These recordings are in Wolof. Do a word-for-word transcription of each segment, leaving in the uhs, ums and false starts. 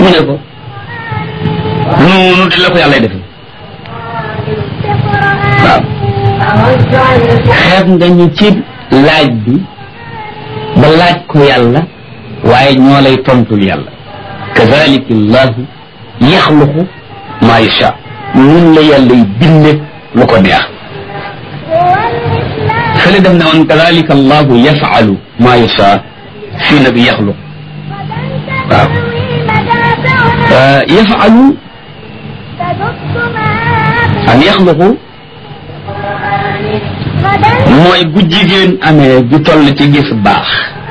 mu ne ko noonu di la ko yàlla defe waaw xeeb nga ñu ci laaj bi ba laaj ko yàlla waaye ñoo lay tontul yàlla kazalika allahu yaxluqu maa yasha nun la yàlla y binde lu ko neex fële def na woon kazalika allahu yafalu maa yasha fii na bi yaxluq waaw yafalu an yaxluqu mooy bu jigéen amee ju toll ci gis baax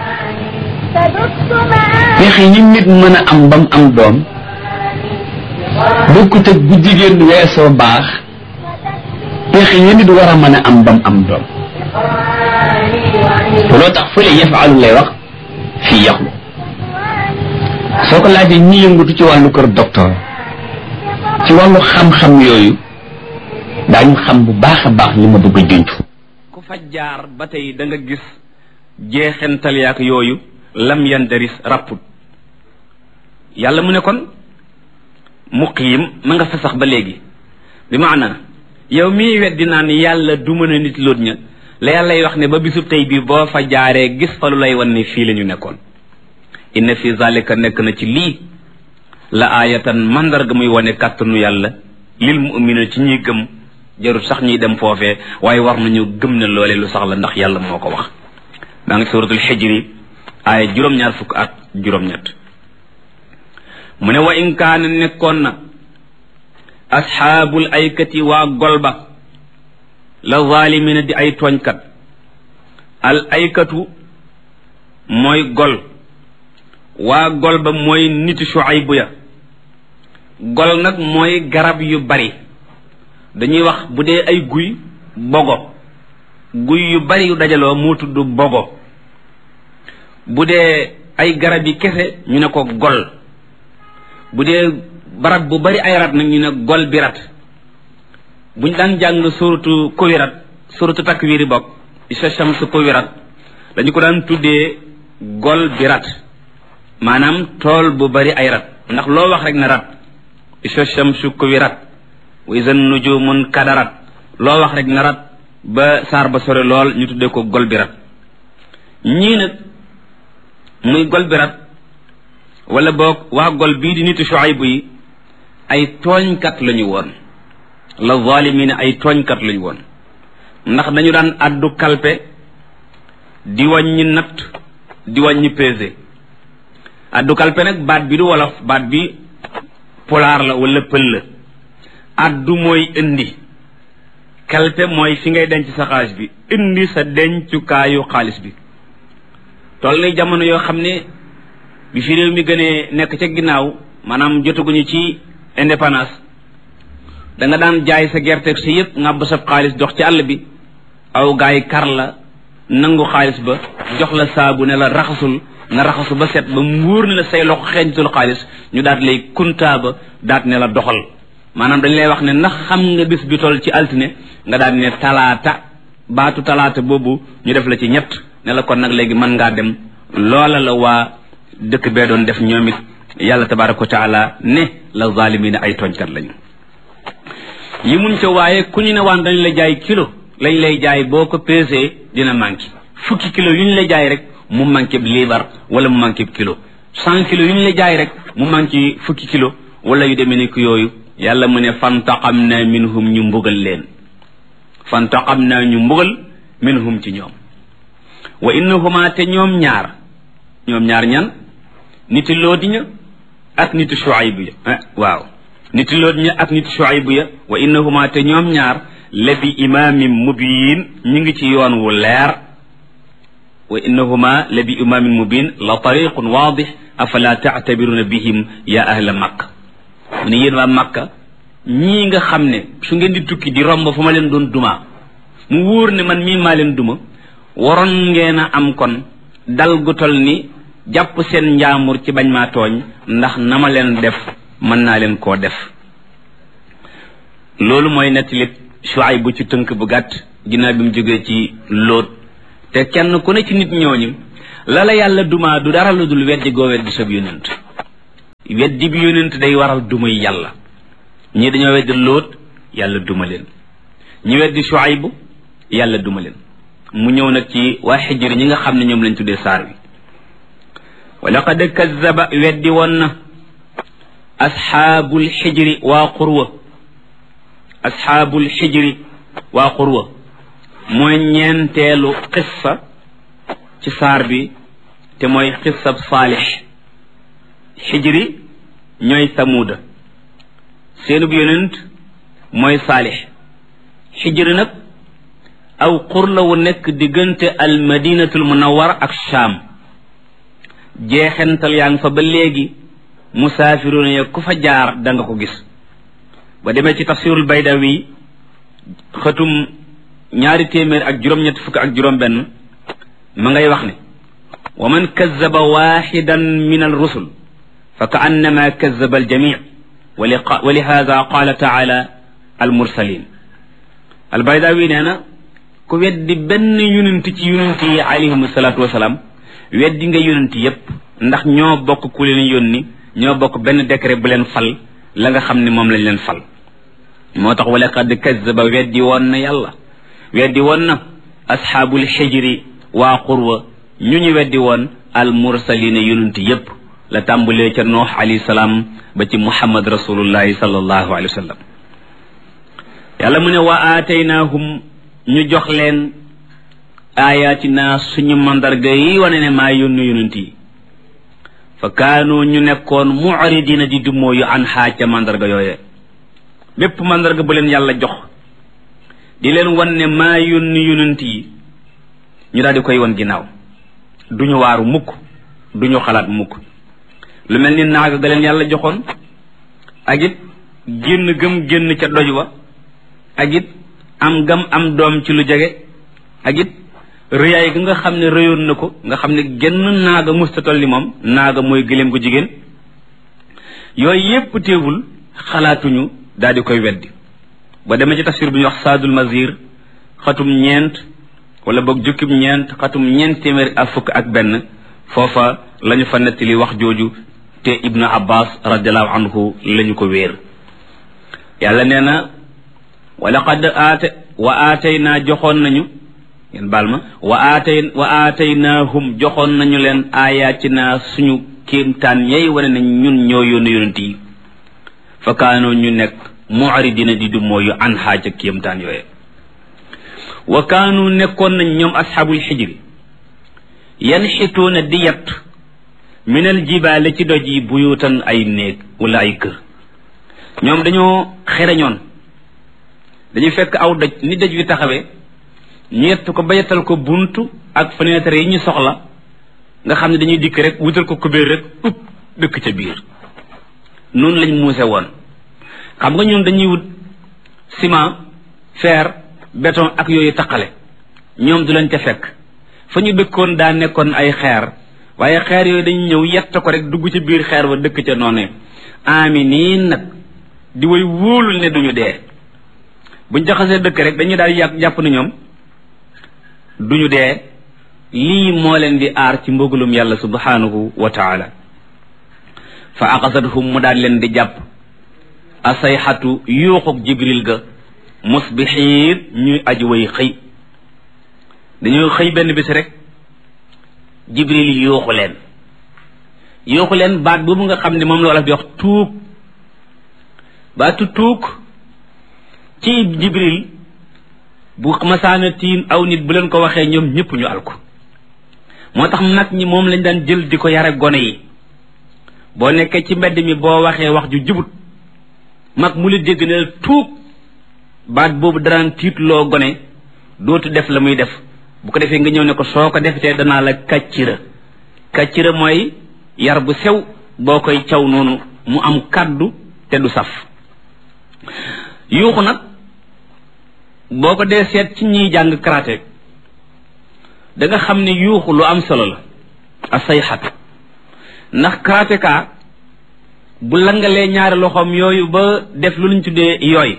pexe yi nit mën a am bam am doom bokkut ak bu jigéen weesoo baax pexe yi nit war a mën a am bam am doom loo tax fële yafalu lay wax fii yaxlu soo ko laajee ñi yëngatu ci wàllu kër docteur ci wàllu xam-xam yooyu daañu xam bu baax a baax li ma bëgg a junj ku fa jaar ba tey da nga gis jeexental yaak yooyu lam yandaris rapput yàlla mu ne kon muqiim ma nga fa sax ba léegi bi maana yow mii weddi naan yàlla du mën a nit loot ña la yàllay wax ne ba bisub tey bii boo fa jaaree gis fa lu lay wan ne fii la ñu nekkoon inna fi zalika nekk na ci lii la aayatan mandarga muy wane kàttanu yàlla lil mu'mina ci ñuy gëm jarut sax ñuy dem foofee waaye war nañu gëm ne loole lu sax la ndax yàlla moo ko wax daa ngi suratul xijri aaya juróom-ñaar fukk ak juróom-ñett mu ne wa in kaana nekkoon na asxaabul aykati waa golba la zaalimina di ay tooñkat al aykatu mooy gol waa gol ba mooy niti Shuaybu ya gol nag mooy garab yu bari dañuy wax bu dee ay guy bogo guy yu bari yu dajaloo moo tudd bogo bu dee ay garab yi kese ñu ne ko gol bu dee barab bu bari ay rat nag ñu ne gol bi rat buñ daan jàng suratu kuwirat suratu takwiri bokk isa shamsu kuwirat dañu ko daan tuddee gol bi rat maanaam tool bu bari ay rat ndax loo wax rek na rat isa shamsu kuwirat wa iza nujumun kadarat loo wax rek na rat ba saar ba sore lool ñu tuddee ko gol bi rat ñii nag muy gol bi rat wala boog waa gol bii di nitu Shuaybu yi ay tooñkat lañu woon la zalimina ay tooñkat lañu woon ndax dañu daan addu kalpe di wàññi natt di wàññi pesé addu kalpe nag baat bi du wolof baat bi pulaar la wala pël la addu mooy indi kalpe mooy fi ngay denc sa xaalis bi indi sa dencukaayu xaalis bi toll na jamono yoo xam ne bi fi réew mi gënee nekk ca ginnaaw maanaam jotaguñu ci indépendance da nga daan jaay sa gerte si yëpp ngàbb sa xaalis dox ci àll bi aw gaay kar la nangu xaalis ba jox la saabu ne la raxasul nga raxasu ba set ba muur ne la say loxo xeeñtul xaalis ñu daat lay kuntaa ba daat ne la doxal maanaam dañ lay wax ne ndax xam nga bis bi toll ci altine nga daal ne talaata baatu talaata boobu ñu def la ci ñett ne la kon nag léegi mën ngaa dem loola la waa dëkk bee doon def ñoom it yàlla tabaraka wa taala ne la zalimina ay tooñkat lañu yi muñ ca waaye ku ñu ne waan dañ la jaay kilo lañ lay jaay boo ko pesé dina manqué fukki kilo yu ñu la jaay rek mu manqué liibar wala mu manqué kilo cent kilo yu ñu la jaay rek mu manqué fukki kilo wala yu demee ni ko yooyu yàlla mu ne fantaqamna minhum ñu mbugal leen fantaqamna ñu mbugal minhum ci ñoom wa innahuma te ñoom ñaar ñoom ñaar ñan niti loodi ña ak niti Shuaybu ya waaw niti loodi ña ak niti Shuaybu ya wa innahuma te ñoom ñaar la bi imaamin mubiin ñu ngi ci yoon wu leer wa innahuma la bi imaamin mubiin la tariqun waadix afala taatabiruuna bihim ya ahla makka mu ne yéen waa makka ñii nga xam ne su ngeen di tukki di romb fu ma leen doon duma mu wóor ne man mii maa leen duma waroon ngeen a am kon dal gu tol ni jàpp seen njaamur ci bañ maa tooñ ndax na ma leen def mën naa leen koo def loolu mooy nettali Shuayb bu ci tënk bu gàtt ginnaaw bi mu jógee ci Lóot te kenn ku ne ci nit ñooñu la la yàlla dumaa du dara lu dul weddi goo weddi sab yonent weddi bi yonent day waral dumay yàlla ñii dañoo weddi Lóot yàlla duma leen ñi weddi Shuayb yàlla duma leen mu ñëw nag ci waa xijri ñi nga xam ne ñoom lañ tuddee saar wi wa laqad kazzaba weddi woon na asxaabul xijri waa qurwa asxaabul xijri waa qurwa mooy ñeenteelu qissa ci saar bi te mooy qissab saalix xijri ñooy samuuda seenub yonent mooy saalix xijri nag aw qur la wu nekk diggante al madinatul munawwara ak Shaam jeexental yaa ngi fa ba léegi musaafiruuna ya ku fa jaar da nga ko gis ba demee ci tafsirul baydawi xëtum ñaari téeméer ak juróom-ñett fukk ak juróom-benn ma ngay wax ne wa man kazzaba waaxidan min al rusul fa ka annama kazzaba al jamii wa li hada qaala taala al mursalin al baydawi nee na ku weddi benn yonent ci yonent yi alayhim salaatu wasalaam weddi nga yonent yépp ndax ñoo bokk ku leen yónni ñoo bokk benn décret bu leen fal la nga xam ne moom lañ leen fal moo tax wala qad kazzaba weddi woon na yàlla weddi woon na asxaabul xijri waa qurwa ñu ñu weddi woon al mursalina yonent yépp la tàmbulee ca noox alayhi salaam ba ci muhammad rasulullahi sallallahu alayhi wa sallam yàlla mu ne wa aataynaahum ñu jox leen ayatina suñu mandarga yi wane ne maa yónni yonent yi fa kaanu ñu nekkoon mu'ridina di dumoo yu an xaaca mandarga yooye bépp mandarga bu leen yàlla jox di leen wan ne maa yónni yonent yi ñu daal di koy wan ginnaaw duñu waaru mukk duñu xalaat mukk lu mel ni naaga ga leen yàlla joxoon ak it génn gëm génn ca doj wa ak it am gam am doom ci lu jege ak it rëyaay ga nga xam ne rëyoon na ko nga xam ne genn naaga mustatol li moom naaga mooy gëléem gu jigéen yooyu yépp teewul xalaatuñu daal di koy weddi ba demee ci tafsir bu ñuy wax saadul mazir xatum ñeent wala boog jukkib ñeent xatum ñeent téeméer ak fukk ak benn foofa lañu fa nettali wax jooju te ibnu abbas radiallahu anhu lañu ko wéer yàlla nee na wa laqad aata wa aataynaa joxoon nañu ngeen baal ma wa aatay wa aataynaahum joxoon nañu leen aayaatinaa suñu kéemtaan yay wane nañ ñun ñoo yónni yonent yi fa kaanoo ñu nekk mu'ridina di du mooyu an xaaja kéemtaan yooye wa kaanu nekkoon nañ ñoom asxaabul xijri yanxituuna di yett minal jibaale ci doj yi buyutan ay néeg wala ay kër ñoom dañoo xereñoon dañuy fekk aw doj ni doj wi taxawee ñu yett ko ba yettal ko buntu ak fenêtre yi ñu soxla nga xam ne dañuy dikk rek wutal ko kubéer rek upp dëkk ca biir noonu lañ muuse woon xam nga ñun dañuy wut ciment fer béton ak yooyu taqale ñoom du leen ca fekk fa ñu dëkkoon daa nekkoon ay xeer waaye xeer yooyu dañuy ñëw yett ko rek dugg ci biir xeer ba dëkk ca noonee aminiin nag di way wóolul ne duñu dee buñ jaxasee dëkk rek dañuy daal yàq jàpp na ñoom duñu dee lii moo leen di aar ci mbugalum yàlla subhanahu wa taala fa aqasathum mu daal leen di jàpp asayxatu yuuxuk jibril ga musbixiin ñuy aji way xëy dañoo xëy benn bis rek jibril yuuxu leen yuuxu leen baat boobu nga xam ne moom la wala di wax tuug baatu tuug ci jibril bu masaana tiin aw nit bu leen ko waxee ñoom ñëpp ñu al ko moo tax nag ñi moom lañ daan jël di ko yare gone yi boo nekkee ci mbedd mi boo waxee wax ju jubut mag mu li dégg ne tuug baat boobu daraan tiitloo gone dootu def la muy def bu ko defee nga ñëw ne ko soo ko defetee danaa la kàccira kàccira mooy yar bu sew boo koy caw noonu mu am kàddu te du saf yuuxu nag boo ko dee seet ci ñiy jàng karaté da nga xam ne yuuxu lu am solo la asayxatu ndax karatéka bu langalee ñaari loxoom yooyu ba def lu ñu tuddee yooy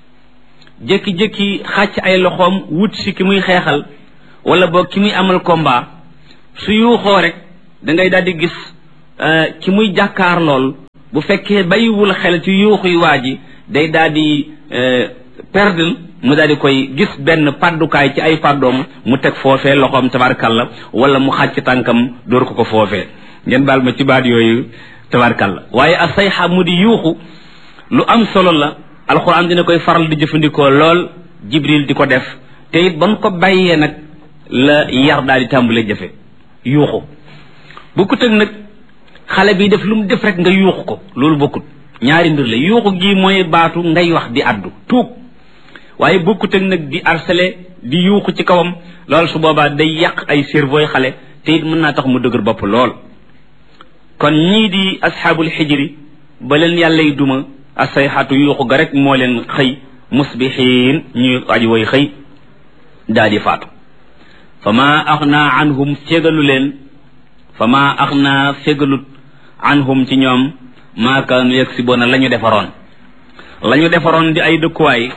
jékki-jékki xàcc ay loxoom wut si ki muy xeexal wala boog ki muy amal combat su yuuxoo rek da ngay daal di gis ki muy jàkkaar lool bu fekkee bàyyiwul xel ci yuuxuy waa ji day daal di perdre mu daal di koy gis benn paddukaay ci ay paddoom mu teg foofee loxoom tabarkalla wala mu xàcc tànkam dóor ko ko foofee ngeen baal ma ci baat yooyu tabarkalla waaye a sayxa mu di yuuxu lu am solo la alxuraan dina koy faral di jëfandikoo lool jibril di ko def te it ban ko bàyyee nag la yar daal di tàmbale jëfe yuuxu bokkut ak nag xale bi def lu mu def rek nga yuuxu ko loolu bokkut ñaari mbir la yuuxu gi mooy baatu ngay wax di addu tuug waaye bokkut ak nag di harceler di yuuxu ci kawam loolu su boobaa day yàq ay cerveau xale te it mën naa tax mu dëgër bopp lool kon ñii di asxaabul xijri ba leen yàlla y duma asayxatu yuuxu ga rek moo leen xëy musbixiin ñuy aji way xëy daal di faatu fa ma axna anhum fégalu leen fa ma axna fégalut anhum ci ñoom maa kaanu yaksiboona la ñu defaroon la ñu defaroon di ay dëkkuwaay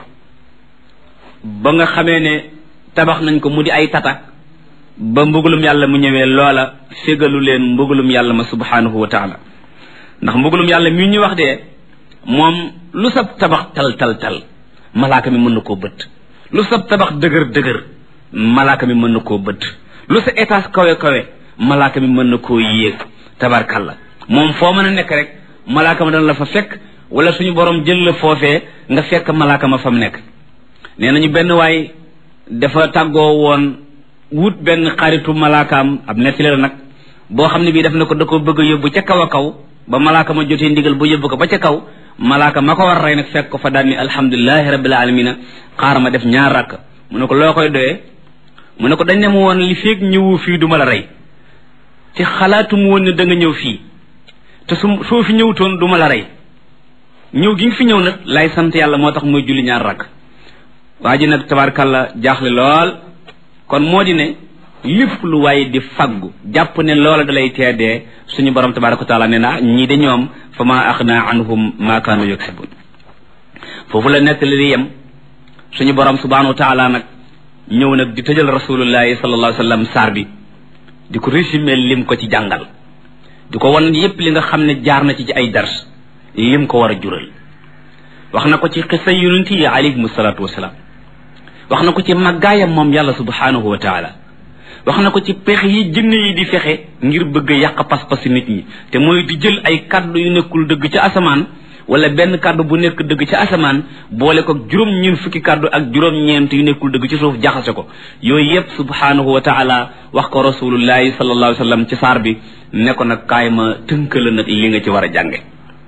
ba nga xamee ne tabax nañ ko mu di ay tatak ba mbugalum yàlla mu ñëwee loola fégalu leen mbugalum yàlla ma subhanahu wa taala ndax mbugalum yàlla mi ñu wax de moom lu sab tabax tal tal tal malaaka mi mën na koo bët lu sab tabax dëgër dëgër malaaka mi mën na koo bët lu sa étage kawe kawe malaaka mi mën na koo yéeg tabarkalla moom foo mën a nekk rek malaaka ma dana la fa fekk wala suñu borom jël la foofee nga fekk malaaka ma fa mu nekk nee nañu benn waay dafa tàggoo woon wut benn xaritu malaakaam ab nettali la nag boo xam ne bii def na ko da ko bëgg a yóbbu ca kaw a kaw ba malaaka ma jotee ndigal bu yóbbu ko ba ca kaw malaaka ma ko war rey nag fekk ko fa daan ni alhamdulilahi rabbil alamina xaar ma def ñaar rakk mu ne ko loo koy doyee mu ne ko dañ ne ma woon li feeg ñëwu fii du ma la rey te xalaatum woon ne da nga ñëw fii te su soo fi ñëwutoon du ma la rey ñëw gi nga fi ñëw nag lay sant yàlla moo tax mooy julli ñaar rakk waa ji nag tabarkalla jaaxle lool kon moo di ne lépp lu waaye di faggu jàpp ne loola da lay teedee suñu borom tabaraka wa taala nee na ñii de ñoom fa ma axna anhum ma kaanu yaksibun foofu la nekk li yem suñu borom subhanahu wa taala nag ñëw nag di tëjal rasulullahi sallallahu alayhi wa sallam saar bi di ko résumé lim ko ci jàngal di ko wan yépp li nga xam ne jaar na ci ci ay dars lim ko war a jural wax na ko ci xisa yonent yi alayhimu salaatu wasalaam wax na ko ci màggaayam moom yàlla subhanahu wa taala wax na ko ci pexe yi jinne yi di fexe ngir bëgg a yàq pas-pasi nit ñi te mooy di jël ay kaddu yu nekkul dëgg ci asamaan wala benn kaddu bu nekk dëgg ci asamaan boole ko juróom-ñeent fukki kaddu ak juróom-ñeent yu nekkul dëgg ci suuf jaxase ko yooyu yépp subhanahu wa taala wax ko rasulullahi sallallahu alayhi wa sallam ci saar bi ne ko nag kaay ma tënk la nag li nga ci war a jànge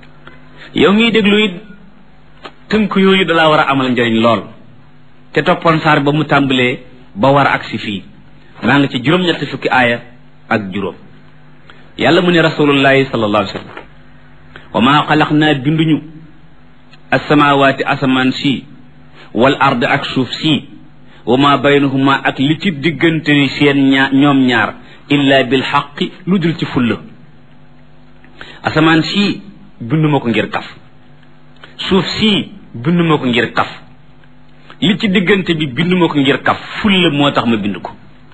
yow miy déglu it tënk yooyu dalaa war a amal njëriñ lool te toppoon saar ba mu tàmbalee ba war a agsi fii maa ngi ci juróom-ñetti fukki aaya ak juróom yàlla mu ne rasulullahi sallallahu alayhi wa sallam wa maa xalaqnaa binduñu asamawaati asamaan si wal ard ak suuf si wa maa baynahuma ak li ci diggante seen ñaar ñoom ñaar illa bil xaqi lu dul ci fulla asamaan si binduma ko ngir kaf suuf si binduma ko ngir kaf li ci diggante bi binduma ko ngir kaf fulla moo tax ma bind ko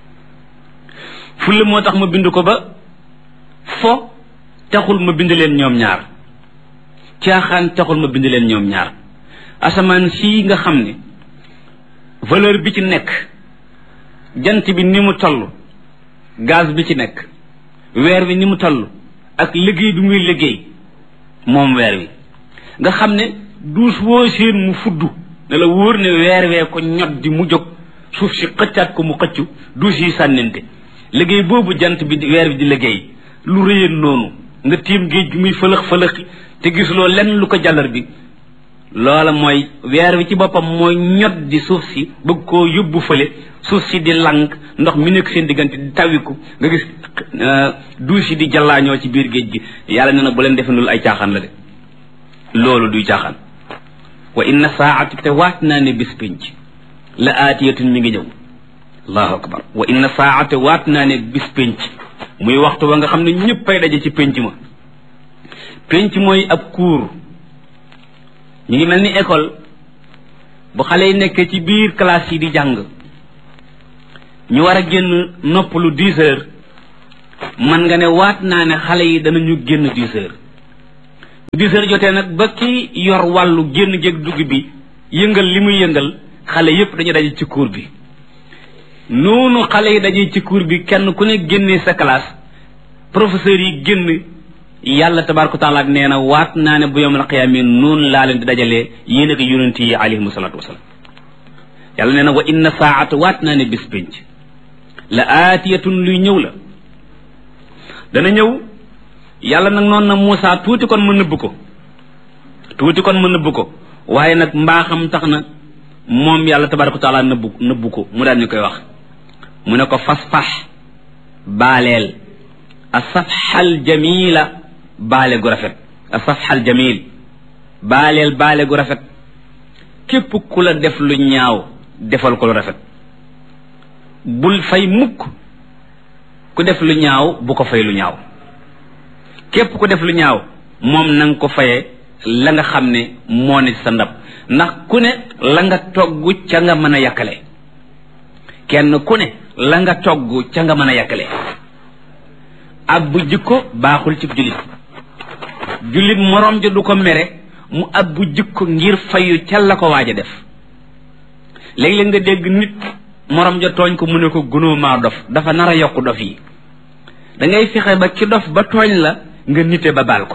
fulla moo tax ma bind ko ba fo taxul ma bind leen ñoom ñaar caaxaan taxul ma bind leen ñoom ñaar asamaan sii nga xam ne valeur bi ci nekk jant bi ni mu toll gaz bi ci nekk weer wi ni mu toll ak liggéey bi muy liggéey moom weer wi nga xam ne duus woo seen mu fudd ne la wóor ne weer wee ko ñot di mu jóg suuf si xëccaat ko mu xëccu duus yi sànnente liggéey boobu jant bi weer bi di liggéey lu rëyeen noonu nga tiim géej gi muy fëlëx fëlëxi te gisuloo lenn lu ko jàllar bi loola mooy weer wi ci boppam mooy ñot di suuf si bëgg koo yóbbu fële suuf si di lank ndox mi nekk seen diggante di tawiku nga gis duus yi di jallaañoo ci biir géej gi yàlla nee na bu leen defe loolu ay caaxaan la de loolu duy caaxaan wa inna saa'ata te waat naa ne bis pénc la aatiyatun mi ngi ñëw allahu akbar wa inna saa'ata waat naa ne bis pénc muy waxtu wa nga xam ne ñëpp ay daje ci pénc ma pénc mooy ab cours ñu ngi mel ni école bu xale yi nekkee ci biir classe yi di jàng ñu war a génn noppalu dix heures man nga ne waat naa ne xale yi danañu génn dix heures bu dix heures jotee nag ba ki yor wàllu génn géeg dugg bi yëngal li muy yëngal xale yépp dañu daje ci cour bi noonu xale yi daje ci cour bi kenn ku ne génnee sa classe professeur yi génn yàlla tabaaraka taala nee na waat naa ne bu yawmal qiyaama noonu laa leen di dajalee yéen ak yonent yi alayhimu salaatu wasalaam yàlla nee na wa inna saa'ata waat naa ne bis pénc la aatiyatun luy ñëw la dana ñëw yàlla nag noonu na Muusaa tuuti kon ma nëbb ko tuuti kon ma nëbb ko waaye nag mbaaxam tax na moom yàlla tabaaraka taala nëbbu nëbbu ko mu daal ñu koy wax mu ne ko fasfax baaleel asafxal jamila baale gu rafet asafxal jamil baaleel baale gu rafet képp ku la def lu ñaaw defal ko lu rafet bul fay mukk ku def lu ñaaw bu ko fay lu ñaaw képp ku def lu ñaaw moom na nga ko fayee la nga xam ne moo ne sa ndab ndax ku ne la nga togg ca nga mën a yàkkale kenn ku ne la nga togg ca nga mën a yàkkale ab bu jikko baaxul ci jullit jullit moroom ja du ko mere mu ab bu jikko ngir fayu ca la ko waaj a def léeg-léeg nga dégg nit moroom ja tooñ ko mu ne ko gunóo maa dof dafa nar a yokku dof yi da ngay fexe ba ki dof ba tooñ la nga nite ba baal ko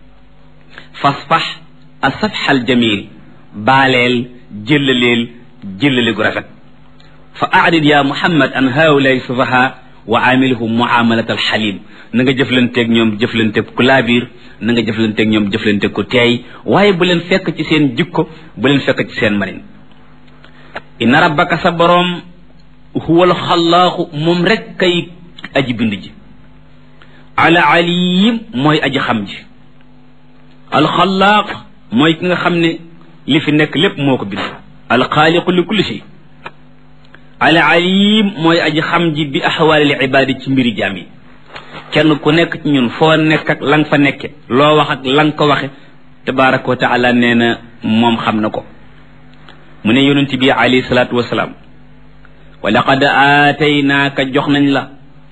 fasfax asafxal jamil baaleel jëllaleel jëllale gu rafet fa a'rid ya muhammad an haulay sufaha wa amilhum muamalat alxalim na nga jëflanteeg ñoom jëflanteeg ku laabiir na nga jëflanteeg ñoom jëflanteeg ku teey waaye bu leen fekk ci seen jikko bu leen fekk ci seen manin inna rabbaka sa boroom huwa alxallaaxu moom rek kay aji bind ji ala alim mooy aji xam ji alxallaaq mooy ki nga xam ne li fi nekk lépp moo ko bind alxaaliqu li kulli shay ala alim mooy aji xam ji bi axwaalil ibaadi ci mbiri jaam yi kenn ku nekk ci ñun foo nekk ak la nga fa nekke loo wax ak la nga ko waxe tabaraka wa taala nee na moom xam na ko mu ne yonent bi alayhi salaatu wasalaam wa laqad aataynaaka jox nañ la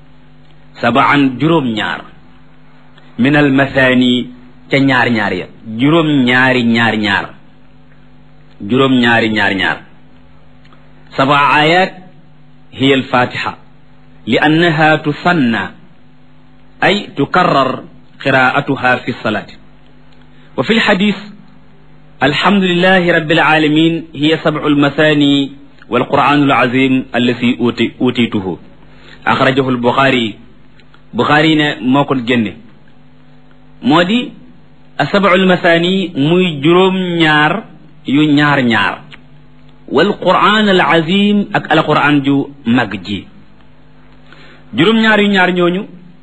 sabaan juróom-ñaar min al mathani ca ñaar ñaar ya juróom-ñaari ñaar ñaar juróom-ñaari ñaar ñaar saba ayat hiya al fatiha li annaha tusanna ay tukarrar qiraatuha fi salati wa fi lxadis alhamdulilahi rabbil alamin hiya sabcu almathani walquranu alazim allati uti utituhu axrajahu albuxaari buxaari ne moo ko génne moo di sabcu almathani muy juróom-ñaar yu ñaar-ñaar walquran alazim ak alquran ju mag ji juróom-ñaar yu ñaar ñooñu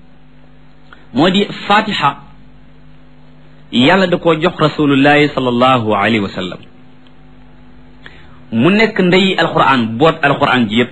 moo di fatiha yàlla da koo jox rasulullahi sallallahu alayhi wa sallam mu nekk ndey alquran boot alquran ji yépp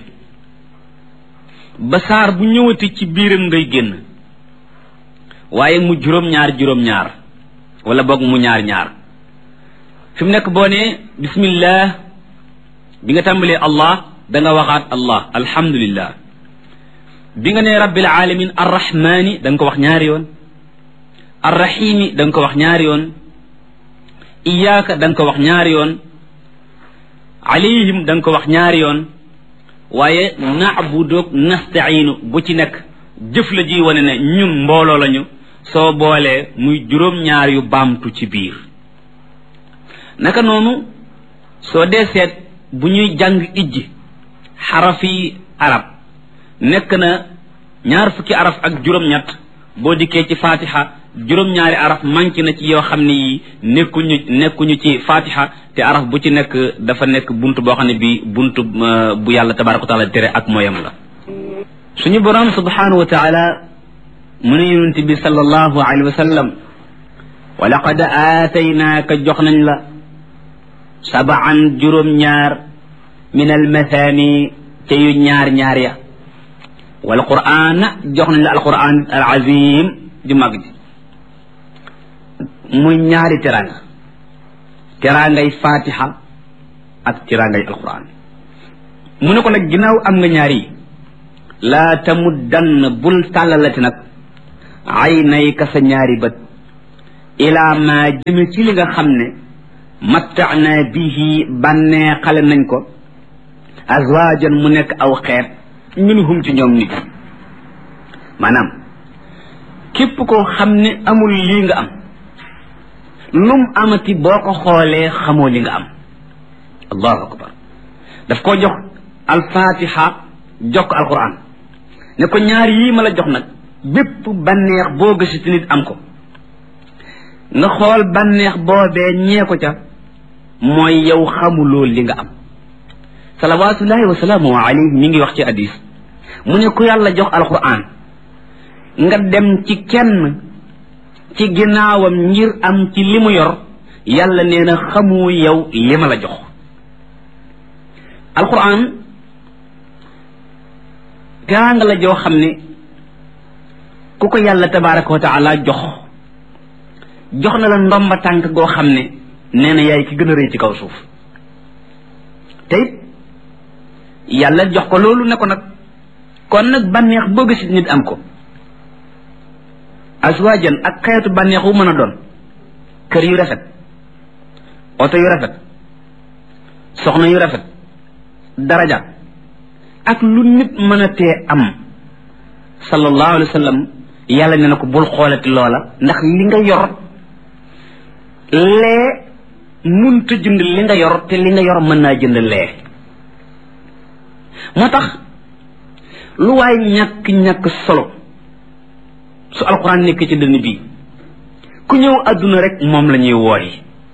ba saar bu ñëwati ci biiram ngay génn waaye mu juróom-ñaar juróom-ñaar wala boog mu ñaar-ñaar fi mu nekk boo ne bismillah bi nga tàmbalee allah da nga waxaat allah alhamdulillah bi nga ne rabbil alamin arrahmani da nga ko wax ñaari yoon arrahimi da nga ko wax ñaari yoon iyaaka da nga ko wax ñaari yoon alayhim da nga ko wax ñaari yoon waaye na'budu nasta'inu bu ci nekk jëf la ji wane ne ñun mbooloo lañu soo boolee muy juróom-ñaar yu baamtu ci biir naka noonu soo dee seet bu ñuy jàng ijji xarafi arab nekk na ñaar fukki araf ak juróom-ñett boo dikkee ci fatiha juróom-ñaari araf manqué na ci yoo xam ne yi nekkuñu nekkuñu ci fatiha te araf bu ci nekk dafa nekk bunt boo xam ne bi bunt bu yàlla tabaraka wa taala tere ak mooyam la suñu borom subhanahu wa taala mu ne yonent bi sallallahu alayhi wa sallam wa laqad aataynaaka jox nañ la sabaan juróom-ñaar min al mathani ca yu ñaar-ñaar ya wal qur'an jox nañ la alquran al azim ju mag ji muy ñaari teraanga teraangay fatiha ak teraangay alquran mu ne ko nag ginnaaw am nga ñaari yi laa tamuddann bul tàllalati nag aynayka sa ñaari bët ilaa ma jëme ci li nga xam ne matta'na bihi bannee xale nañ ko azwaajan mu nekk aw xeet minhum ci ñoom nit maanaam képp koo xam ne amul lii nga am lum amati boo ko xoolee xamoo li nga am allahu akbar daf koo jox alfatiha jox ko alquran ne ko ñaar yii ma la jox nag bépp banneex boo gëstu ci nit am ko nga xool banneex boobee ñee ko ca mooy yow xamuloo li nga am salawatullahi wa salaamu alayhi mi ngi wax ci hadis mu ne ku yàlla jox alquran nga dem ci kenn ci ginnaawam ngir am ci li mu yor yàlla nee na xamu yow li ma la jox alquran teraanga la joo xam ne ku ko yàlla tabaraka wa taala jox jox na la ndomba tànk goo xam ne nee na yaay ki gën a rëy ci kaw suuf te it yàlla jox ko loolu ne ko nag kon nag bànneex boo gis nit am ko aswaajan ak xeetu bànneex wu mën a doon kër yu rafet oto yu rafet soxna yu rafet daraja ak lu nit mën a tee am sallallahu alayhi wa sallam yàlla ne na ko bul xoolati loola ndax li nga yor lee munta jënd li nga yor te li nga yor mën naa jënd lee moo tax lu waay ñàkk-ñàkk solo su alquran nekk ci dënn bii ku ñëw adduna rek moom la ñuy wooyi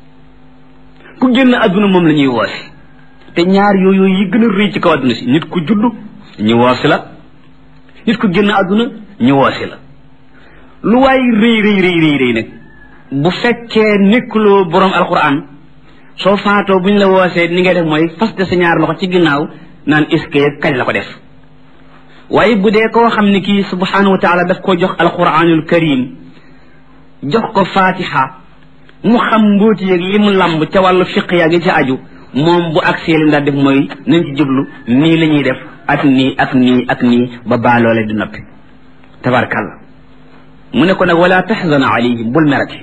ku génn adduna moom la ñuy woosi te ñaar yooyu yi gën a rëy ci kaw adduna si nit ku judd ñu woosi la nit ku génn adduna ñu woosi la lu waay rëy rëy rëy rëy rëy nag bu fekkee nekkuloo borom alquran soo faatoo bu ñu la woosee ni ngay def mooy fas de sa ñaar loxo ci ginnaaw naan iskee kañ la ko def waaye bu dee koo xam ne kii subhanahu wa taala daf ko jox alquranul karim jox ko fatiha mu xam mbóoti yeeg li mu lamb ca wàllu fiq yaa ngi ci aju moom bu agsee li daal def mooy nañ ci jublu nii la ñuy def ak nii ak nii ak nii ba baaloole di noppi tabarkàlla mu ne ko nag wala taxzan alayhim bul merati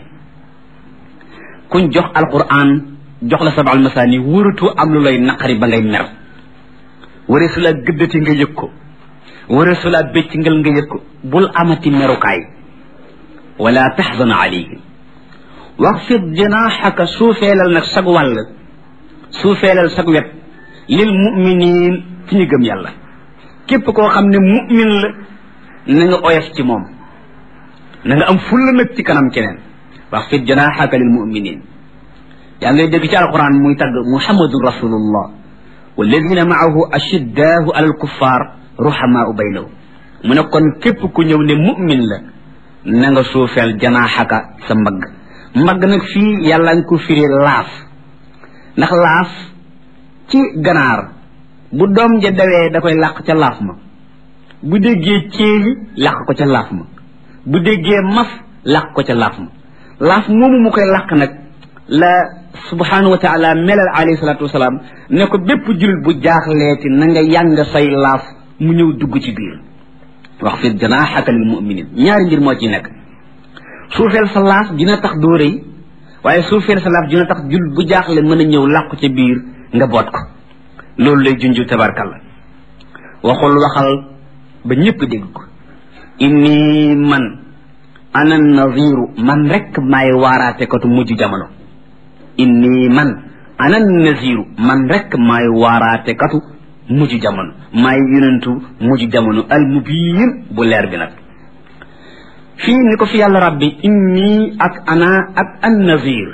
kuñ jox alquran jox la sabal masaani wëratu am lu lay naqari ba ngay mer wari su la gëddati nga yëg ko wari su la bécc ngal nga yëg ko bul amati merukaay wala taxzan alayhim waxfid janaxaka suufeelal nag sag wàll suufeelal sag wet lil muminin ci ñu gëm yàlla képp koo xam ne mumin la na nga oyof ci moom na nga am fulla nag ci kanam keneen waxfid janaxaka lil muminin yaa ngay dégg ci alquran muy tagg muhammadun rasulullah walladina maahu ashiddaahu alal kuffar ruhamaau baynahum mu ne kon képp ku ñëw ne mumin la na nga suufeel janaxaka sa mbagg mbagg nag fii yàlla nga ko firi laaf ndax laaf ci ganaar bu doom ja dawee da koy làq ca laaf ma bu déggee céeli làq ko ca laaf ma bu déggee maf làq ko ca laaf ma laaf moomu mu koy làq nag la subhanahu wa taala melal alayhi salatu wasalaam ne ko bépp jullit bu jaaxleeti na nga yàng say laaf mu ñëw dugg ci biir wax fi janaxaka lil muminin ñaari mbir moo ci nekk suufeel sa laaf dina tax doo rëy waaye suufeel sa laaf dina tax jullit bu jaaxle mën a ñëw làqu ca biir nga boot ko loolu lay junju tabarkalla waxul waxal ba ñëpp dégg ko inni man ana naziru man rek maay waaraate katu mujj jamono inni man ana naziru man rek maay waaraate katu mujj jamono maay yonentu mujj jamono al mubiin bu leer bi nag fii ni ko fi yàlla rabbi inni ak ana ak an nazir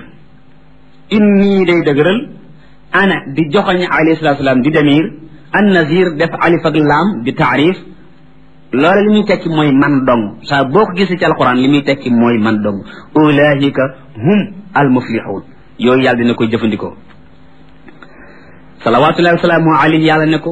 inni day dëgëral ana di joxoñ alayhi salatu salaam di demir an nazir def alif ak laam di taarif loola li muy tekki mooy man dong saa boo ko gisee ci alquran li muy tekki mooy man dong ulaahika hum al muflixuun yooyu yàlla dina koy jëfandikoo salawatullahi wasalaamu alayhi yàlla ne ko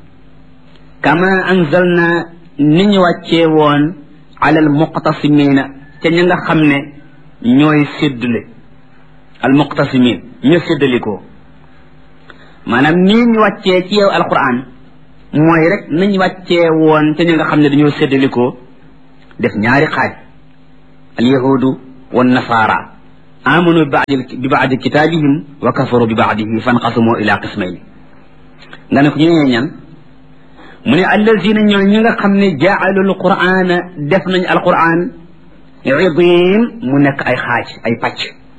kama anzalna ni ñu wàccee woon ala al muqtasimina ca ña nga xam ne ñooy séddale al muqtasimin ñu séddalikoo maanaam nii ñu wàccee ci yow alquran mooy rek nañ wàccee woon ca ña nga xam ne dañoo séddalikoo def ñaari xaaj al yahudu wa nasaara amanu bi baadi kitaabihim wa kafaru bi baadihi fanqasumu ila qismayni nga ne ko ñu ñee ñan mu ne allazina ñoo ñi nga xam ne jaalu alqur'ana def nañ alqur'an idin mu nekk ay xaaj ay pàcc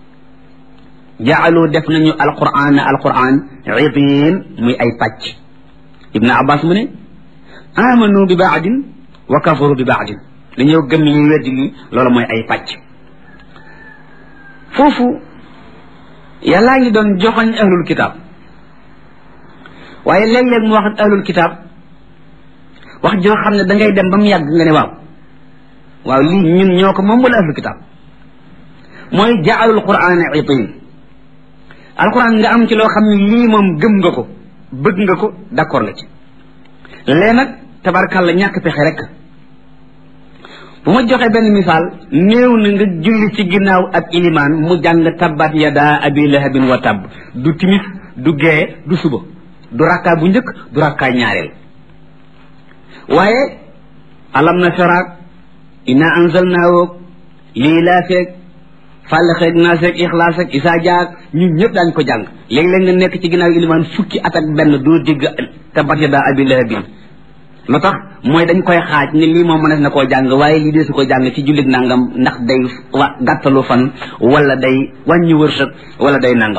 jaalu def nañu alqur'ana alqur'an idin muy ay pàcc ibnu abbas mu ne amanu bi baadin wa kafaru bi baadin dañoo gëm yi weddi li loolu mooy ay pàcc foofu yàllaa ngi doon joxoñ ahlul kitaab waaye léeg-léeg mu wax ahlul kitaab wax joo xam ne da ngay dem ba mu yàgg nga ne waaw waaw lii ñun ñoo ko moom wala ahlul kitaab mooy jaalul qur'aan itin alquran nga am ci loo xam ne lii moom gëm nga ko bëgg nga ko d'accord nga ci lee nag tabarkàlla ñàkk pexe rek bu ma joxe benn misaal néew na nga julli ci ginnaaw ak ilimaan mu jàng tabbat yada abi lahabin wa tabb du timis du gee du suba du rakkaa bu njëkk du rakkaa ñaareel waaye alam na sharaak inna anzalnaahu lii laa feeg fàllaxeeg naaseeg ixlaaseeg isaa jaag ñun ñëpp daañ ko jàng léegi-léeg nga nekk ci ginnaaw ilimaan fukki at ak benn doo dégg tabbat yada abi lahabin lu tax mooy dañ koy xaaj ni lii moom mënees na koo jàng waaye lii dee su ko jàng ci jullit nangam ndax day wa gàttalu fan wala day wàññi wërsëg wala day nangam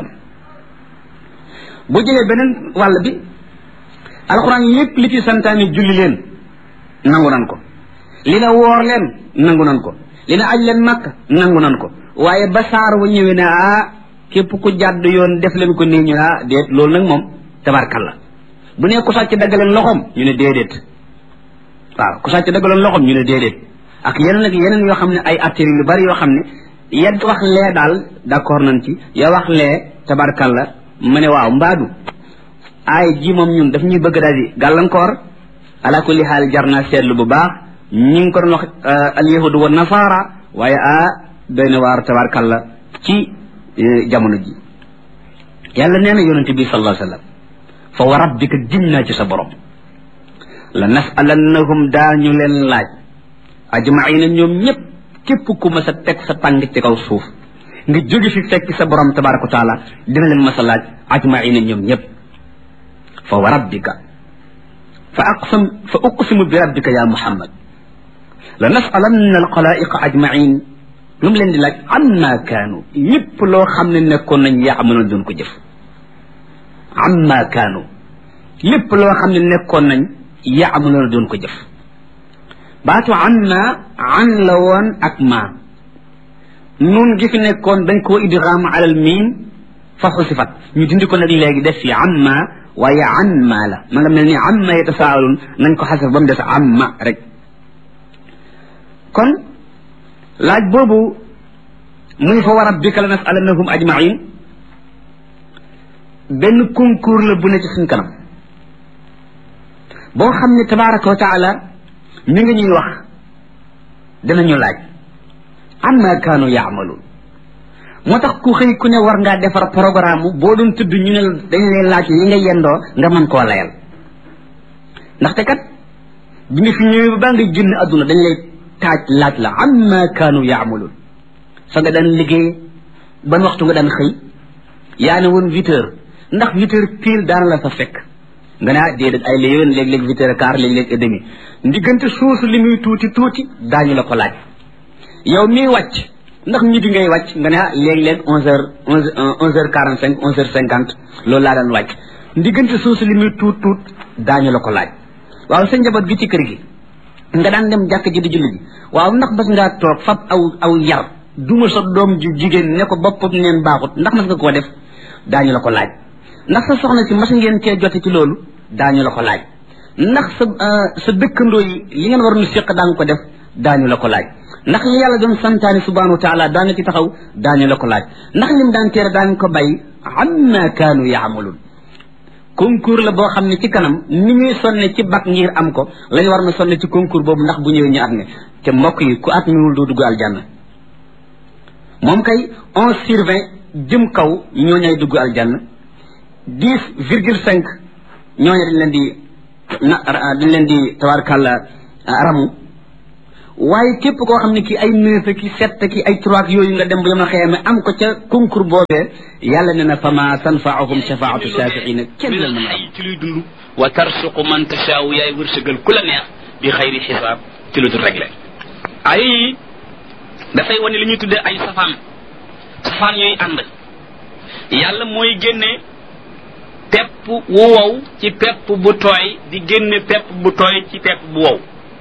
bu jëlee beneen wàll bi alxuraan yépp li ci santaani julli leen nangu nan ko li na woor leen nangu nan ko li na aj leen màkk nangu nan ko waaye ba saar wa ñëwee ne ah képp ku jàdd yoon def leen ko nii ñu ah déet loolu nag moom tabarkalla bu ne ku sàcc daggaleen loxoom ñu ne déedéet waaw ku sàcc daggaloon loxoom ñu ne déedéet ak yeneen ak yeneen yoo xam ne ay attiri yu bari yoo xam ne yedd wax lee daal d'accord nañ ci ya wax lee tabarkalla ma ne waaw mbaadu ay ji moom ñun daf ñuy bëgg daal di gàllankoor ala kulli xaal jar naa seetlu bu baax ñi ngi ko doon wax al yahudu wa nasara waaye ah doy na waar tabarkalla ci jamono ji yàlla nee na yonente bi sallallahu alayhi wa sallam fa wa rabbika giñ naa ci sa borom la nasalannahum daañu leen laaj ajmaina ñoom ñëpp képp ku ma sa teg sa tàng ci kaw suuf nga jóge fi fekk sa borom tabaraka wa taala dina leen ma sa laaj ajmaina ñoom ñëpp fa wa rabbika fa aqsam fa uqsimu bi rabbika ya muhammad la nasalanna alxalaiqa ajmain lu mu leen di laaj amma kaanu lépp loo xam ne nekkoon nañ yaamaloon doon ko jëf amma kaanu lépp loo xam ne nekkoon nañ yaamaloon doon ko jëf baatu amma an la woon ak ma nun gi fi nekkoon dañ koo idgham alal miim fa xusifat ñu dindi ko nag léegi def fi amma waaye an ma la ma nga mel ni amma yatasaalun nañ ko xasaf ba mu des amma rek kon laaj boobu muy fa wa rabbika la nasalannahum ajmain benn concours la bu ne ci suñ kanam boo xam ne tabaraka wa taala mi ngi ñuy wax dinañu laaj amma kaanu yaamaluun moo tax ku xëy ku ne war ngaa defar programme boo doon tudd ñu ne dañ lay laaj li nga yendoo nga mën koo layal ndaxte kat bi nga fi ñëwee ba baa nga génn adduna dañ lay taaj laaj la amma kaanu yaamaluun fa nga daan liggéey ban waxtu nga daan xëy yaa ne woon huit heures ndax huit heures pile daana la fa fekk nga ne ah déedéet ay la yéwén léeg-léeg huit heures quart léeg-léeg et demi ndiggante suusu li muy tuuti tuuti daañu la ko laaj yow mii wàcc ndax midi ngay wàcc nga ne ah léeg-léeg onze heures onze onze heures quarante cinq onze heures cinquante loolu laa daan wàcc ndiggante suusu li muy tuut tuut daañu la ko laaj waaw sa njaboot gi ci kër gi nga daan dem jàkk ji di julli ji waaw ndax bas ngaa toog fab aw aw yar duma sa doom ju jigéen ne ko boppam neen baaxut ndax mas nga koo def daañu la ko laaj ndax sa soxna si mas ngeen cee jote ci loolu daañu la ko laaj ndax sa sa dëkkandoo yi li ngeen waroon séq daa nga ko def daañu la ko laaj ndax li yàlla doon santaani subhanahu wa taala daa nga ci taxaw daañu la ko laaj ndax lim daan teere daa nga ko bàyyi amma kaanu yaamaluun concours la boo xam ne ci kanam ni ñuy sonne ci bac ngir am ko lañu war na sonne ci concours boobu ndax bu ñëwee ñu at ne te mbokk yi ku at miwul doo dugg aljanna moom kay onze sur vingt jëm kaw ñoo ñay dugg aljanna dix virgule cinq ñooñu dañ leen di na dañ leen di tabarkàlla ramu waaye képp koo xam ne ki ay neuf ki sept ki ay trois yooyu nga dem ba yama xëyame am ko ca concours boobee yàlla ne na fama tanfaahum shafaatu shafiina kenn la mën a am ci luy dund wa tarsuqu man tashaau yaay wërsëgal ku la neex bi xayri xisaab ci lu dul réglé ay dafay wane li ñuy tuddee ay safaan safaan yooyu ànd yàlla mooy génne pepp wu wow ci pepp bu tooy di génne pepp bu tooy ci pepp bu wow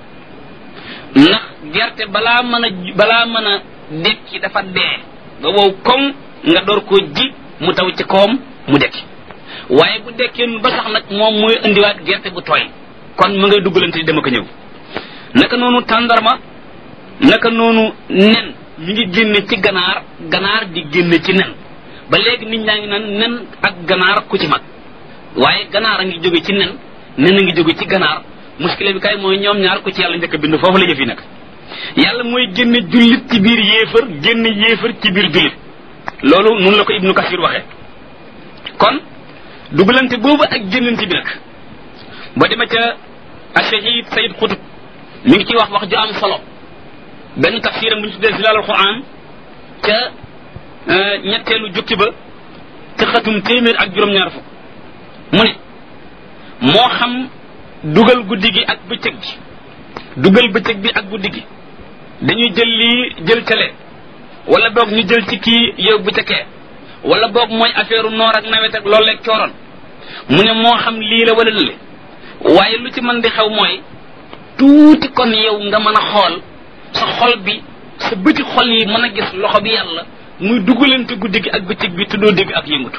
ndax gerte balaa mën a balaa mën a dekki dafa dee ba wow koŋ nga door koo ji mu taw ci kawam mu dekki waaye bu dekkee ba sax nag moom mooy indiwaat gerte bu tooy kon mu ngay duggalante di dama ko ñëw naka noonu tàndarma naka noonu nen mi ngi génne ci ganaar ganaar di génne ci nen ba léegi nit ñaa ngi naan nen ak ganaar ku ci mag waaye ganaar a ngi jóge ci nen nen a ngi jóge ci ganaar muskile bi kay mooy ñoom ñaar ku ci yàlla njëkk a bind foofu la jëf yi nag yàlla mooy génne jullit ci biir yéefar génne yéefar ci biir jullit loolu noonu la ko ibnu kasir waxe kon dugalante boobu ak génnante bi nag ba dema ca ashahid sayid xutub mi ngi ciy wax wax ju am solo benn tafsiram bu ñu tuddee zilalul quran ca ñetteelu jukki ba ca xatum téeméer ak juróom-ñaar fukk mu ne moo xam dugal guddi gi ak bëccëg gi dugal bëccëg bi ak guddi gi dañuy jël lii jël cale wala boog ñu jël ci kii yow bu ca kee wala boog mooy affaire noor ak nawet ak loolu leeg cooroon mu ne moo xam lii la wala lële waaye lu ci mën di xew mooy tuuti kon yow nga mën a xool sa xol bi sa bëti xol yi mën a gis loxo bi yàlla muy dugalante guddi gi ak bëccëg bi tuddoo dégg ak yëngutu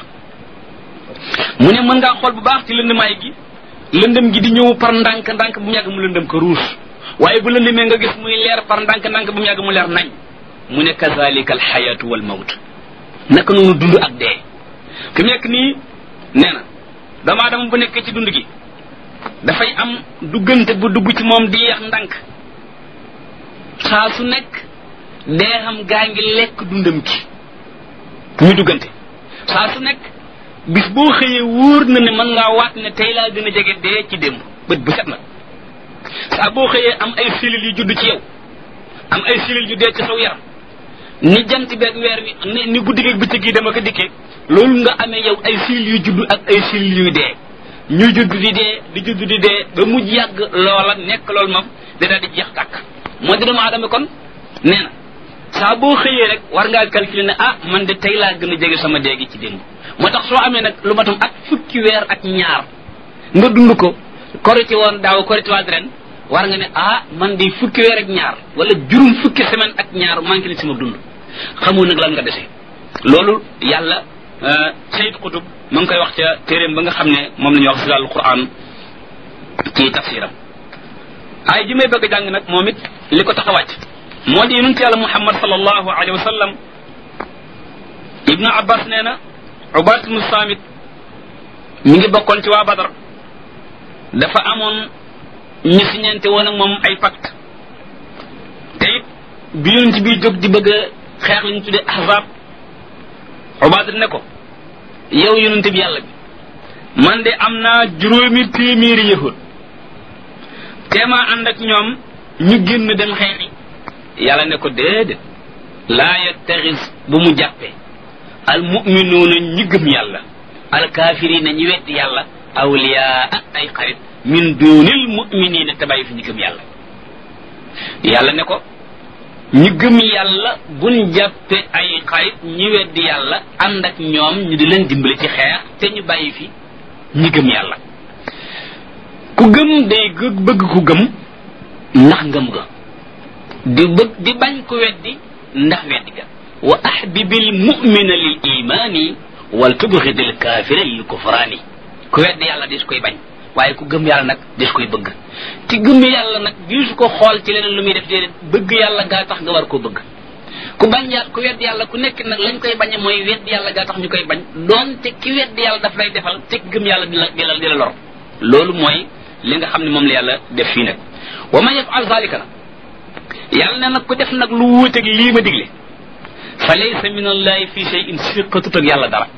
mu ne mën ngaa xool bu baax ci lëndamaay gi lëndëm gi di ñëw par ndànk ndànk bu mu yàgg mu lëndëm ko ruus waaye bu lëndëmee nga gis muy leer par ndànk ndànk bu mu yàgg mu leer nañ mu ne kazalika alxayatu wal mawt naka noonu dund ak dee fi mu nekk nii nee na doomu aadama bu nekkee ci dund gi dafay am duggante bu dugg ci moom di yeex ndànk saa su nekk dee xam gaa ngi lekk dundam ki muy duggante saa su nekk bis boo xëyee wóor na ne mën ngaa waat ne tey laa gën a jege dee ci démb bët bu set nag saa boo xëyee am ay cellules yu judd ci yow am ay cellules yu dee ci saw yaram ni jant beeg weer wi ni ni guddi geeg bëccëg yi dama ko dikkee loolu nga amee yow ay cellules yu judd ak ay cellules yuy dee ñuy judd di dee di judd di dee ba mujj yàgg loola nekk loolu moom da daal di jeex tàkk moo di doomu aadama kon nee na saa boo xëyee rek war ngaa calculer ne ah man de tey laa gën a jege sama dee gi ci démb moo tax soo amee nag lu matam ak fukki weer ak ñaar nga dund ko korité woon daaw korité waat ren war nga ne ah man de fukki weer ak ñaar wala juróom fukki semaine ak ñaar manqué na sama dund xamoo nag lan nga dese loolu yàlla sayid xutub ma ngi koy wax ca téeréem ba nga xam ne moom la ñuy wax zilalul quran ci tafsiram ay ji may bëgg a jàng nag moom it li ko tax a wàcc moo di yonent yàlla muhammad sallallahu alayhi wa sallam ibnu abbas nee na ubaat ibnu samit mi ngi bokkoon ci waa badar dafa amoon ñu siñente woon ak moom ay pacte te it bi yonent bi jóg di bëgg a xeex li ñu tuddee ahzab ubaat ne ko yow yonent bi yàlla bi man de am naa juróomi téeméeri yahud teemaa ànd ak ñoom ñu génn dem xeexi yàlla ne ko déedéet laa yattaxis bu mu jàppee al muminuuna ñi gëm yàlla al kaafirina ñi weddi yàlla awliyaa ay xarit min duunil muminina te bàyyi fi ñi gëm yàlla yàlla ne ko ñi gëm yàlla buñ jàppe ay xarit ñi weddi yàlla ànd ak ñoom ñu di leen dimbali ci xeex te ñu bàyyi fi ñi gëm yàlla ku gëm day bëgg ku gëm ndax ngëm ga di bëgg di bañ ku weddi ndax weddi ga wa ahbibil mu'mina lil imani wal tubghidil kafira lil kufrani ku weddi yàlla dis koy bañ waaye ku gëm yàlla nag dis koy bëgg ci gëm yàlla nag disu ko xool ci leneen lu muy def déedéet bëgg yàlla gaa tax nga war koo bëgg ku bañ yàlla ku weddi yàlla ku nekk nag lañ koy bañe mooy weddi yàlla gaa tax ñu koy bañ doonte ki weddi yàlla daf lay defal te gëm yàlla di la di la di la lor loolu mooy li nga xam ne moom la yàlla def fii nag wa man yafal zalika nag yàlla ne nag ku def nag lu wuuteeg lii ma digle fa laysa min allahi fi shay'in siqatut ak yàlla dara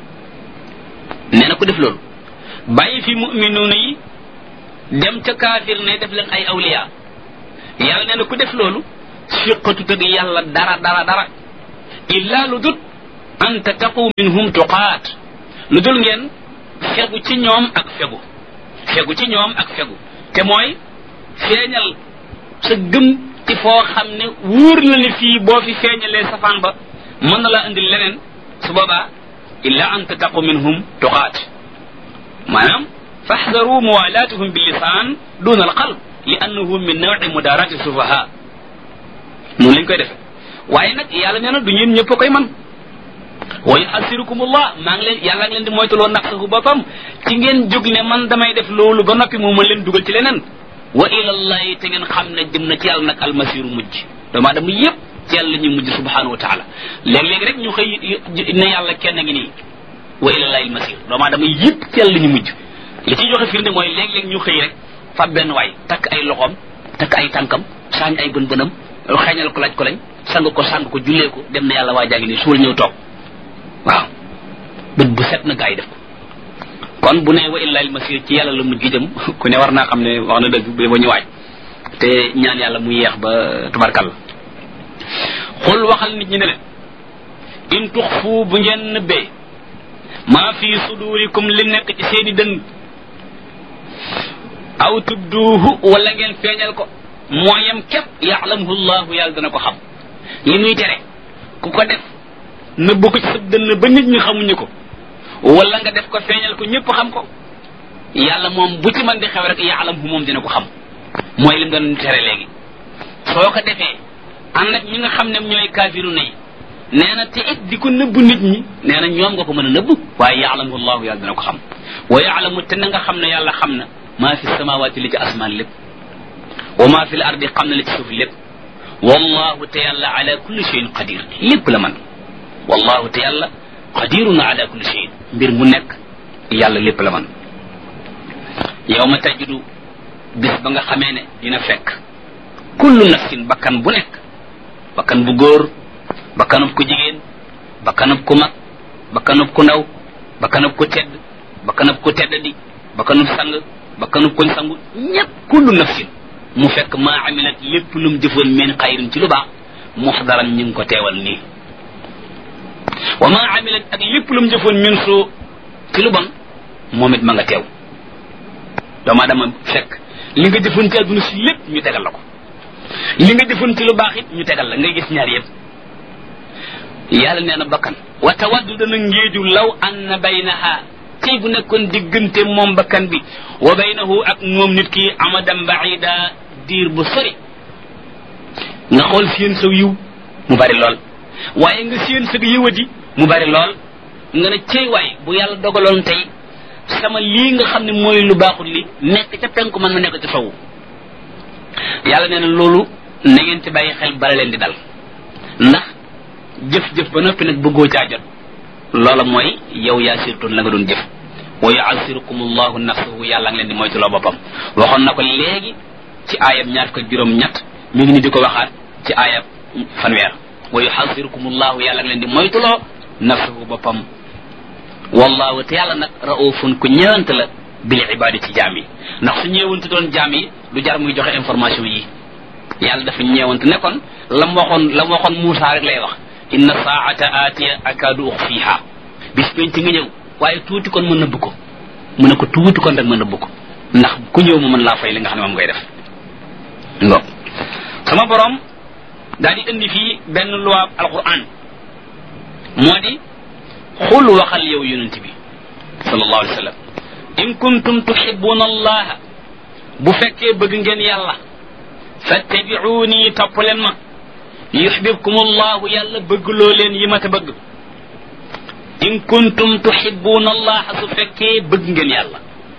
nee na ku def loolu bàyyi fi muminuuna yi dem ca kaafir ne def leen ay awliya yàlla nee na ku def loolu siqatu tëdd yàlla dara dara dara illa lu dut an tattaqu minhum tuqaat lu dul ngeen fegu ci ñoom ak fegu fegu ci ñoom ak fegu te mooy feeñal sa gëm ci foo xam ne wóor na li fii boo fi feeñalee safaan ba mën na laa indil leneen su boobaa illa an tattaqu minhum tuqaat maanaam faxdaru muwalaatuhum bil lisaan duna al qalb li annahu min nawi mudarati sufaha noonu lañ koy defe waaye nag yàlla nee na du ñeen ñëpp a koy man wa yuhasirukumullah maa ngi leen yàlla ngi leen di moytuloo naqsahu boppam ci ngeen jóg ne man damay def loolu ba noppi moo mën leen dugal ci leneen wa ilallahi te ngeen xam ne jëm na ci yàlla nag almasiru mujj doomu aadama yépp ci yàlla ñu mujj subhanahu wa taala léeg-léeg rek ñu xëy ne yàlla kenn ngi nii wa ilallahi almasir doomu aadama yépp ci yàlla ñu mujj li ciy joxe firnde mooy léeg-léeg ñu xëy rek fab benn waay takk ay loxoom takk ay tànkam saañ ay bën bënam xeeñal ko laaj ko lañ sang ko sang ko jullee ko dem na yàlla waa jaa ngi nii suul ñëw toog waaw bët bu set na gaa yi def ko kon bu ne wa illahi almasir ci yàlla la mujj jëm ku ne war naa xam ne wax na dëgg ba ba ñu waaj te ñaan yàlla mu yeex ba tubarkal xul waxal nit ñi ne leen in tuxfu bu ngeen nëbbee maa fi sudurikum li nekk ci seeni dënn aw tubduuhu wala ngeen feeñal ko mooyam képp yaalamuhu llahu yàlla dana ko xam li muy tere ku ko def nëbb ko ci sa dënn ba nit ñi xamuñu ko wala nga def ko feeñal ko ñëpp xam ko yàlla moom bu ci mën di xew rek yaalamuhu moom dina ko xam mooy lim doon tere léegi soo ko defee ànd ak ñi nga xam ne ñooy kaafiru nay nee na te it di ko nëbb nit ñi nee na ñoom nga ko mën a nëbb waaye yaalamuhu llahu yàlla dina ko xam wa yaalamu te na nga xam ne yàlla xam na maa fi samawaati li ci asmaan lépp wa maa fi l ardi xam na li ci suuf lépp wallahu te yàlla ala kulli cheyin qadir lépp la man wallahu te yàlla qadirun ala kulli cheyin mbir mu nekk yàlla lépp la man yow ma tajidu bis ba nga xamee ne dina fekk kullu nafsin bakkan bu nekk bakkan bu góor bakkanub ku jigéen bakkanub ku mag bakkanub ku ndaw bakkanub ku tedd bakkanub ku teddadi bakkanub sang bakkanub kuñ sangu ñépp kullu nafsin mu fekk maa amilat lépp lu mu jëfoon min xayrin ci lu baax muxdaran ñu ngi ko teewal nii wa maa amilat ak lépp lu mu jëfoon min suu ci lu bon moom it ma nga teew doomaa dama fekk li nga jëfoon ci àdduna si lépp ñu tegal la ko li nga jëfoon ci lu baax it ñu tegal la ngay gis ñaar yëpp yàlla nee na bakkan wa tawaddu dana ngéeju law anna baynaha tey bu nekkoon diggante moom bakkan bi wa baynahu ak moom nit ki amadan baida diir bu sori nga xool seen saw yiw mu bari lool waaye nga seen sa yiwadi mu bari lool nga ne cey waay bu yàlla dogaloon tey sama lii nga xam ne mooy lu baaxul li nekk ca penku man ma nekk ca sowu yàlla nee na loolu na ngeen ci bàyyi xel bala leen di dal ndax jëf-jëf ba noppi nag bëggoo caa jot loola mooy yow yaa sirtoon la nga doon jëf wa yu'assirukum allahu nafsahu yàlla ngi leen di moytuloo boppam waxoon na ko léegi ci aayab ñaar ko juróom ñett mi ngi ni di ko waxaat ci aayab fanweer wa yu'assirukum allahu yàlla ngi leen di moytuloo nafsahu boppam wallahu te yàlla nag raufun ku ñëwante la bil ibadi ci jaam yi ndax su ñëwante doon jaam yi du jar muy joxe information yi yàlla dafa ñëwante ne kon lam waxoon lam waxoon Muusaa rek lay wax inna saata aatiya akaadu uxfiha bis penc nga ñëw waaye tuuti kon ma nëbb ko mu ne ko tuuti kon rek ma nëbb ko ndax ku ñëw ma mën laa fay li nga xam ne moom ngay def ngo sama borom daal di indi fii benn loi alquran moo di xul waxal yow yonent bi sallallahu alayhi wa sallam in kuntum tuhibbuna allaha bu fekkee bëgg ngeen yàlla fattabi'uni topp leen ma yuhibbukum allahu yàlla bëgg loo leen yi ma ta bëgg in kuntum tuhibbuna allaha su fekkee bëgg ngeen yàlla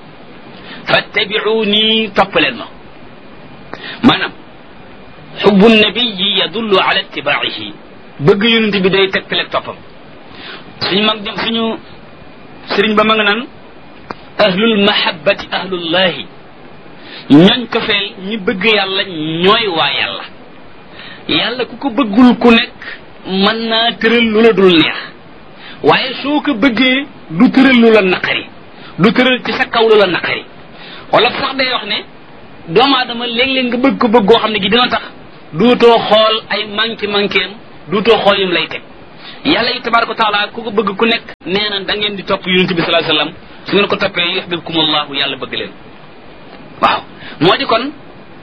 fattabi'uni topp leen ma maanaam xubbu nabiyi yadullu ala ittibaa'ihi bëgg yonent bi day tegtale toppam suñu mag dem suñu sëriñ ba ma nga naan ahlul mahabbati ahlullahi ñooñ ko feel ñi bëgg yàlla ñooy waa yàlla yàlla ku ko bëggul ku nekk mën naa tëral lu la dul neex waaye soo ko bëggee du tëral lu la naqari du tëral ci sa kaw lu la naqari wala sax day wax ne doomu aadama léeg-léeg nga bëgg ko bëgg goo xam ne gi dina tax duutoo xool ay manqué manquéem duutoo xool yim lay teg yàlla yi tabaraka wa taala ku ko bëgg ku nekk nee na da ngeen di topp yonent bi sallallahu alayhi wasallam su ngeen ko toppee yuhibbukumullahu yàlla bëgg leen waaw moo di kon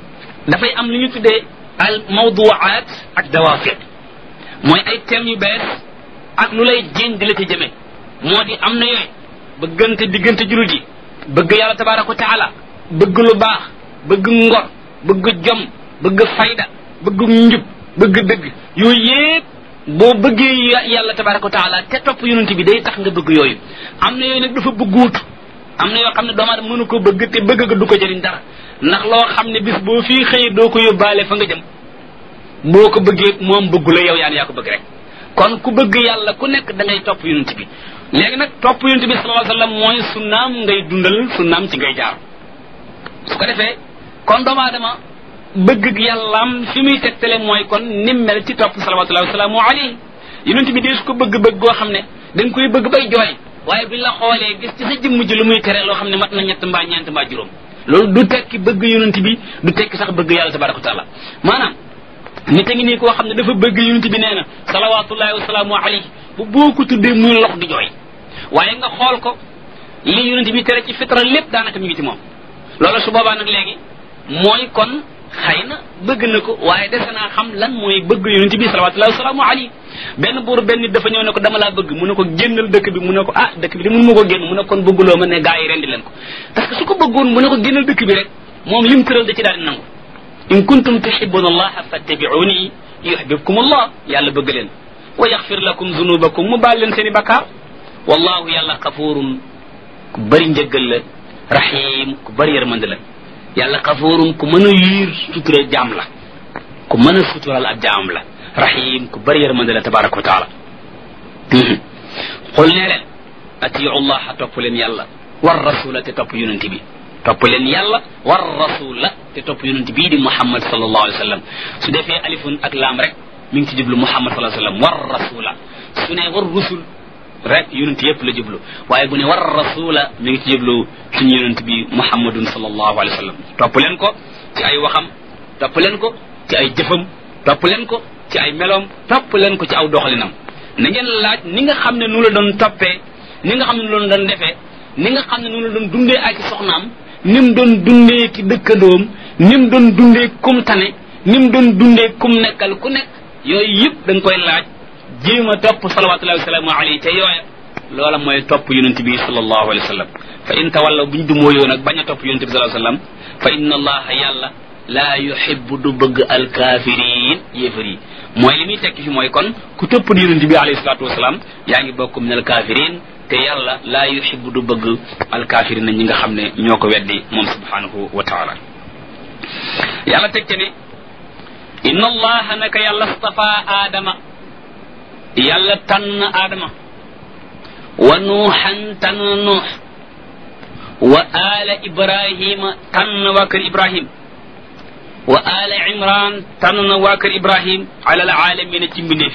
dafay am lu ñu tuddee al mawduwaat ak dawafiq mooy ay thèmes yu bees ak lu lay jéñ di la ci jëme moo di am na yooyu bëggante diggante jullit yi bëgg yàlla tabaraka wa taala bëgg lu baax bëgg ngor bëgg jom bëgg fayda bëgg njub bëgg dëgg yooyu yépp boo bëggee yàlla tabaraka wa taala te topp yonent bi day tax nga bëgg yooyu am na yooyu nag dafa bëgguut am na yoo xam ne doomu aadama mënu ko bëgg te bëgg ga du ko jëriñ dara ndax loo xam ne bis boo fii xëyee doo ko yóbbaale fa nga jëm boo ko bëggee moom bëggu la yow yaan yaa ko bëgg rek kon ku bëgg yàlla ku nekk da ngay topp yonent bi léegi nag topp yonent bi sallallahu alayhi wasallam mooy sunnaam ngay dundal sunnaam ci ngay jaar su ko defee kon doomu aadama bëgg yàllaam fi muy tegtale mooy kon nim mel ci topp salawatullahi wasalaamu alayhi yonent bi dee su ko bëgg-bëgg goo xam ne da nga koy bëgg bay jooy waaye buñ la xoolee gis ci sa jëmm ji lu muy tere loo xam ne mat na ñett mbaa ñeent mbaa juróom loolu du tekki bëgg yonent bi du tekki sax bëgg yàlla tabaraka wa taala maanaam nit a ngi nii koo xam ne dafa bëgg yonent bi nee na salawatullahi wasalaamu alayhi bu boo ko tuddee muy lox di jooy waaye nga xool ko li yonent bi tere ci fitra lépp daanaka mi ngi ci moom loolu su boobaa nag léegi mooy kon xëy na bëgg na ko waaye dese naa xam lan mooy bëgg yonent bi salawatullahi wasalaamu alayhi benn buur benn nit dafa ñëw ne ko dama laa bëgg mu ne ko génnal dëkk bi mu ne ko ah dëkk bi de mënu ma ko génn mu ne kon bëgguloo ma ne gaa yi rendi leen ko parce que su ko bëggoon mu ne ko génnal dëkk bi rek moom lim tëral da ci daal di nangu in kuntum tuhibbuna allaha fattabi'uni yuhibbukum allah yàlla bëgg leen wa yaghfir lakum zunubakum mu baal leen seen i bakkaar wallahu yàlla xafuurun ku bëri njëggal la rahim ku bëri yërmande la yàlla xafuurun ku mën a yiir sutura jaam la ku mën a sutural ab jaam la rahim ku bëri yërmande la tabaraka wa taala xul ne leen atiu allah topp leen yàlla war rasula te topp yonent bi topp leen yàlla war rasula te topp yonent bii di muhammad sallallahu alayhi wa sallam su defee alifun ak laam rek mi ngi ci jublu muhammad sallallahu alayhi wa sallam war rasula su ne war rusul rek yonent yëpp la jublu waaye bu ne war rasula mi ngi ci jublu suñu yonent bi muhammadun sallallahu alayhi wa sallam topp leen ko ci ay waxam topp leen ko ci ay jëfam topp leen ko ci ay meloom topp leen ko ci aw doxalinam na ngeen laaj ni nga xam ne nu la doon toppee ni nga xam ne nu la doon defee ni nga xam ne nu la doon dundee ak soxnaam ni mu doon dundee ki dëkkandoom ni mu doon dundee kum tane ni mu doon dundee kum nekkal ku nekk yooyu yëpp da nga koy laaj jéem a topp salawatullahi wasalaamu alayhi te yooya loola mooy topp yonent bi sallallahu alayhi wa sallam fa in tawallaw buñ du mooyoo nag bañ a topp yonent bi sallallahu alayhi wa sallam fa inna allaha yàlla laa yuhibbu du bëgg alkaafiriin yéefar yi mooy li muy tekki fi mooy kon ku topp di yonent bi alayhi salatu wasalaam yaa ngi bokk min alkaafiriin te yàlla laa yuhibbu du bëgg alkaafiriin ñi nga xam ne ñoo ko weddi moom subhanahu wa taala yàlla teg te ne inna allaha naka yàlla stafa aadama yàlla tànn aadama wa nuuxan tànn nuux wa ala ibrahima tànn waa kër ibrahim wa ala imran tànn waa kër ibrahim ala alalamina ci mbindeefi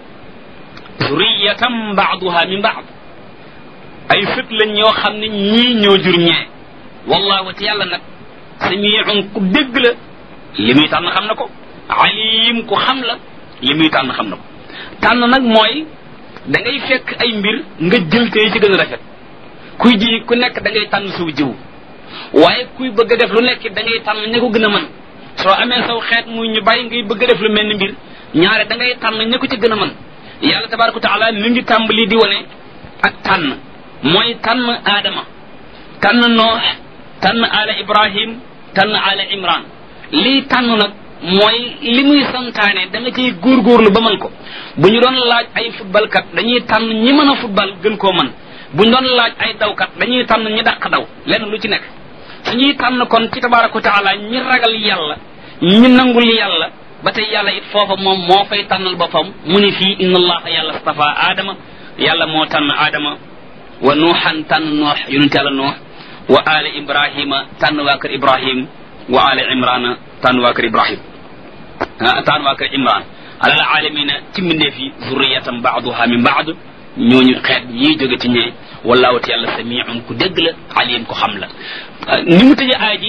zuriyatan baaduha min baad ay sët lañ ñoo xam ne ñii ñoo jur ñee wallahu te yàlla nag samiun ku dégg la li muy tànn xam na ko alim ku xam la li muy tànn xam na ko tànn nag mooy da ngay fekk ay mbir nga jël te ci gën a rafet kuy ji ku nekk da ngay tànn suuf jiw waaye kuy bëgg a def lu nekk da ngay tànn ña ko gën a mën soo amee saw xeet muy ñu bàyyi ngay bëgg a def lu mel ni mbir ñaare da ngay tànn ña ko ci gën a mën yàlla tabaraka wa taala mi ngi tàmbali di wane ak tànn mooy tànn aadama tànn noox tànn ala ibrahim tànn ala imran lii tànn nag mooy li muy santaane da nga ciy góorgóorlu ba mën ko bu ñu doon laaj ay football kat dañuy tànn ñi mën a football gën koo mën bu ñu doon laaj ay dawkat dañuy tànn ñi dàq daw lenn lu ci nekk suñuy tànn kon ci tabaraka wa taala ñi ragal yàlla ñi nangul yàlla ba tey yàlla it foofa moom moo fay tànnal boppam mu ne fii inna allaha yàlla stafa aadama yàlla moo tànn aadama wa nuuxan tànn noox yonent yàlla noox wa ala ibrahima tànn waa kër ibrahim wa ala imrana tànn waa kër ibrahim tànn waa kër imran alal alamina ci mbindeef yi zurriyatan baaduha min baad ñooñu xeet ñii jóge ci ñee wallahu te yàlla samiun ku dégg la alim ko xam la ni mu tëjee aaya ji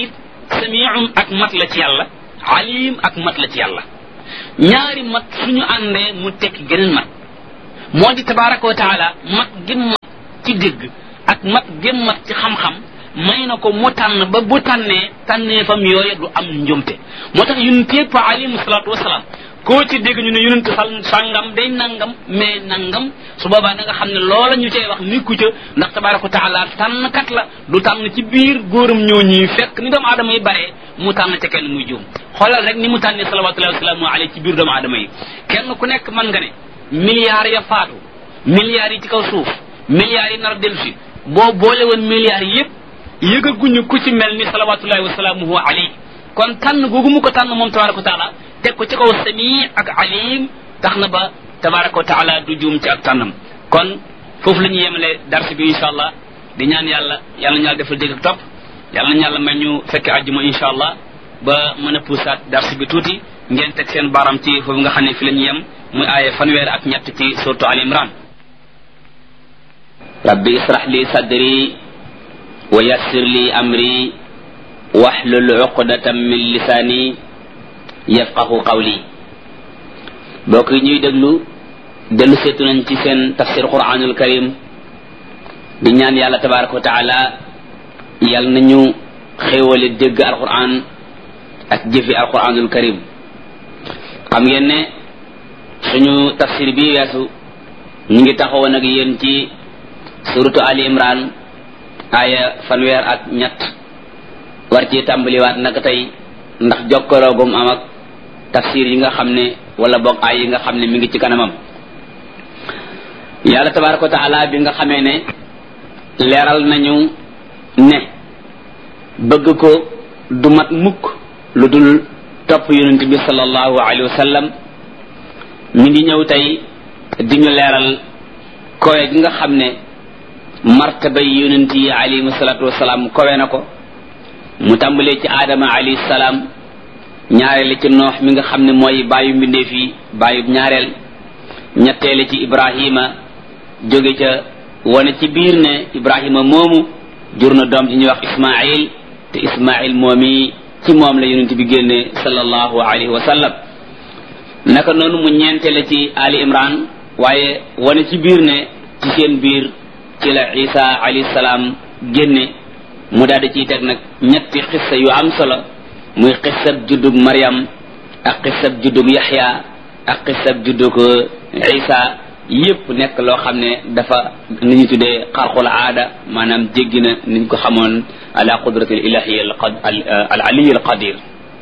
samiun ak mat la ci yàlla alim ak mat la ci yàlla ñaari mat suñu àndee mu tekki geneen mat moo di tabaraka wa taala mat gëm mat ci dégg ak mat gëm mat ci xam-xam may na ko mu tànn ba bu tànnee tànnee fam yooye du am njumte moo tax yonent yépp alayhi salaatu wasalaam koo ci dégg ñu ne yonent sal sàngam day nangam mais nangam su boobaa da nga xam ne loola ñu cay wax nikku ca ndax tabaraka wa taala tànnkat la du tànn ci biir góoram ñoo ñuy fekk ni doomu aadama yi bare mu tànn ca kenn muy juum xoolal rek ni mu tànnee salawatullahi wasalaamu alayhi ci biir doomu aadama yi kenn ku nekk mën nga ne milliards ya faatu milliards yi ci kaw suuf milliards yi nar a dellu si boo boole woon milliards yépp yëgaguñu ku ci mel ni salawatullahi wasalaamuhu alayhi kon tànn googu mu ko tànn moom tabaraka wa taala teg ko ci kaw sami ak alim tax na ba tabaraka wa taala du juum ci ak tànnam kon foofu la ñu yemale darsi bi insha allah di ñaan yàlla yàlla ñu yàlla defal dégg ak topp yàlla nañu yàlla may ñu fekke àjjuma insha allah ba mën a puusaat darsi bi tuuti ngeen teg seen baram ci foofu nga xam ne fi la ñu yem muy aaye fanweer ak ñett ci suratu al imran rabbi israh li sadri wa yassir li amri wahlul uqdatan min lisani yafqahu qawli bokk yi ñuy déglu dellu seetu nañ ci seen tafsir quranul karim di ñaan yàlla tabaraka wa taala yàlla nañu xéewale dégg alquran ak jëfi alquranul karim xam ngeen ne suñu tafsir bi weesu ñu ngi taxawoon ak yéen ci suratu ali imran aya fanweer ak ñett war ci tàmbaliwaat nag tey ndax jokkaloogum am ak tafsir yi nga xam ne wala boog ay yi nga xam ne mi ngi ci kanamam yàlla tabaraka wa taala bi nga xamee ne leeral nañu ne bëgg ko du mat mukk lu dul topp yonent bi sallallahu alayhi wa sallam mi ngi ñëw tey di ñu leeral kowe gi nga xam ne martaba yonent yi alayhi salatu wasalaam kowe na ko mu tàmbalee ci aadama alayhi salaam ñaareel ci noox mi nga xam ne mooy bàyyu mbindeef yi bàyyu ñaareel ñetteele ci ibrahima jóge ca wane ci biir ne ibrahima moomu jur na doom ji ñuy wax ismail te ismail moomi ci moom la yonent bi génne sallallahu alayhi wa sallam naka noonu mu ñeenteele ci ali imran waaye wane ci biir ne ci seen biir ci la isa alayhi salaam génne mu daal di ciy teg nag ñetti xissa yu am solo muy xissab juddug Maryam ak xissab juddug Yaxya ak xissab juddug Isa yépp nekk loo xam ne dafa ni ñu tuddee xarqul aada maanaam jéggi na niñ ko xamoon ala qudrati al ilahi al aliy al qadir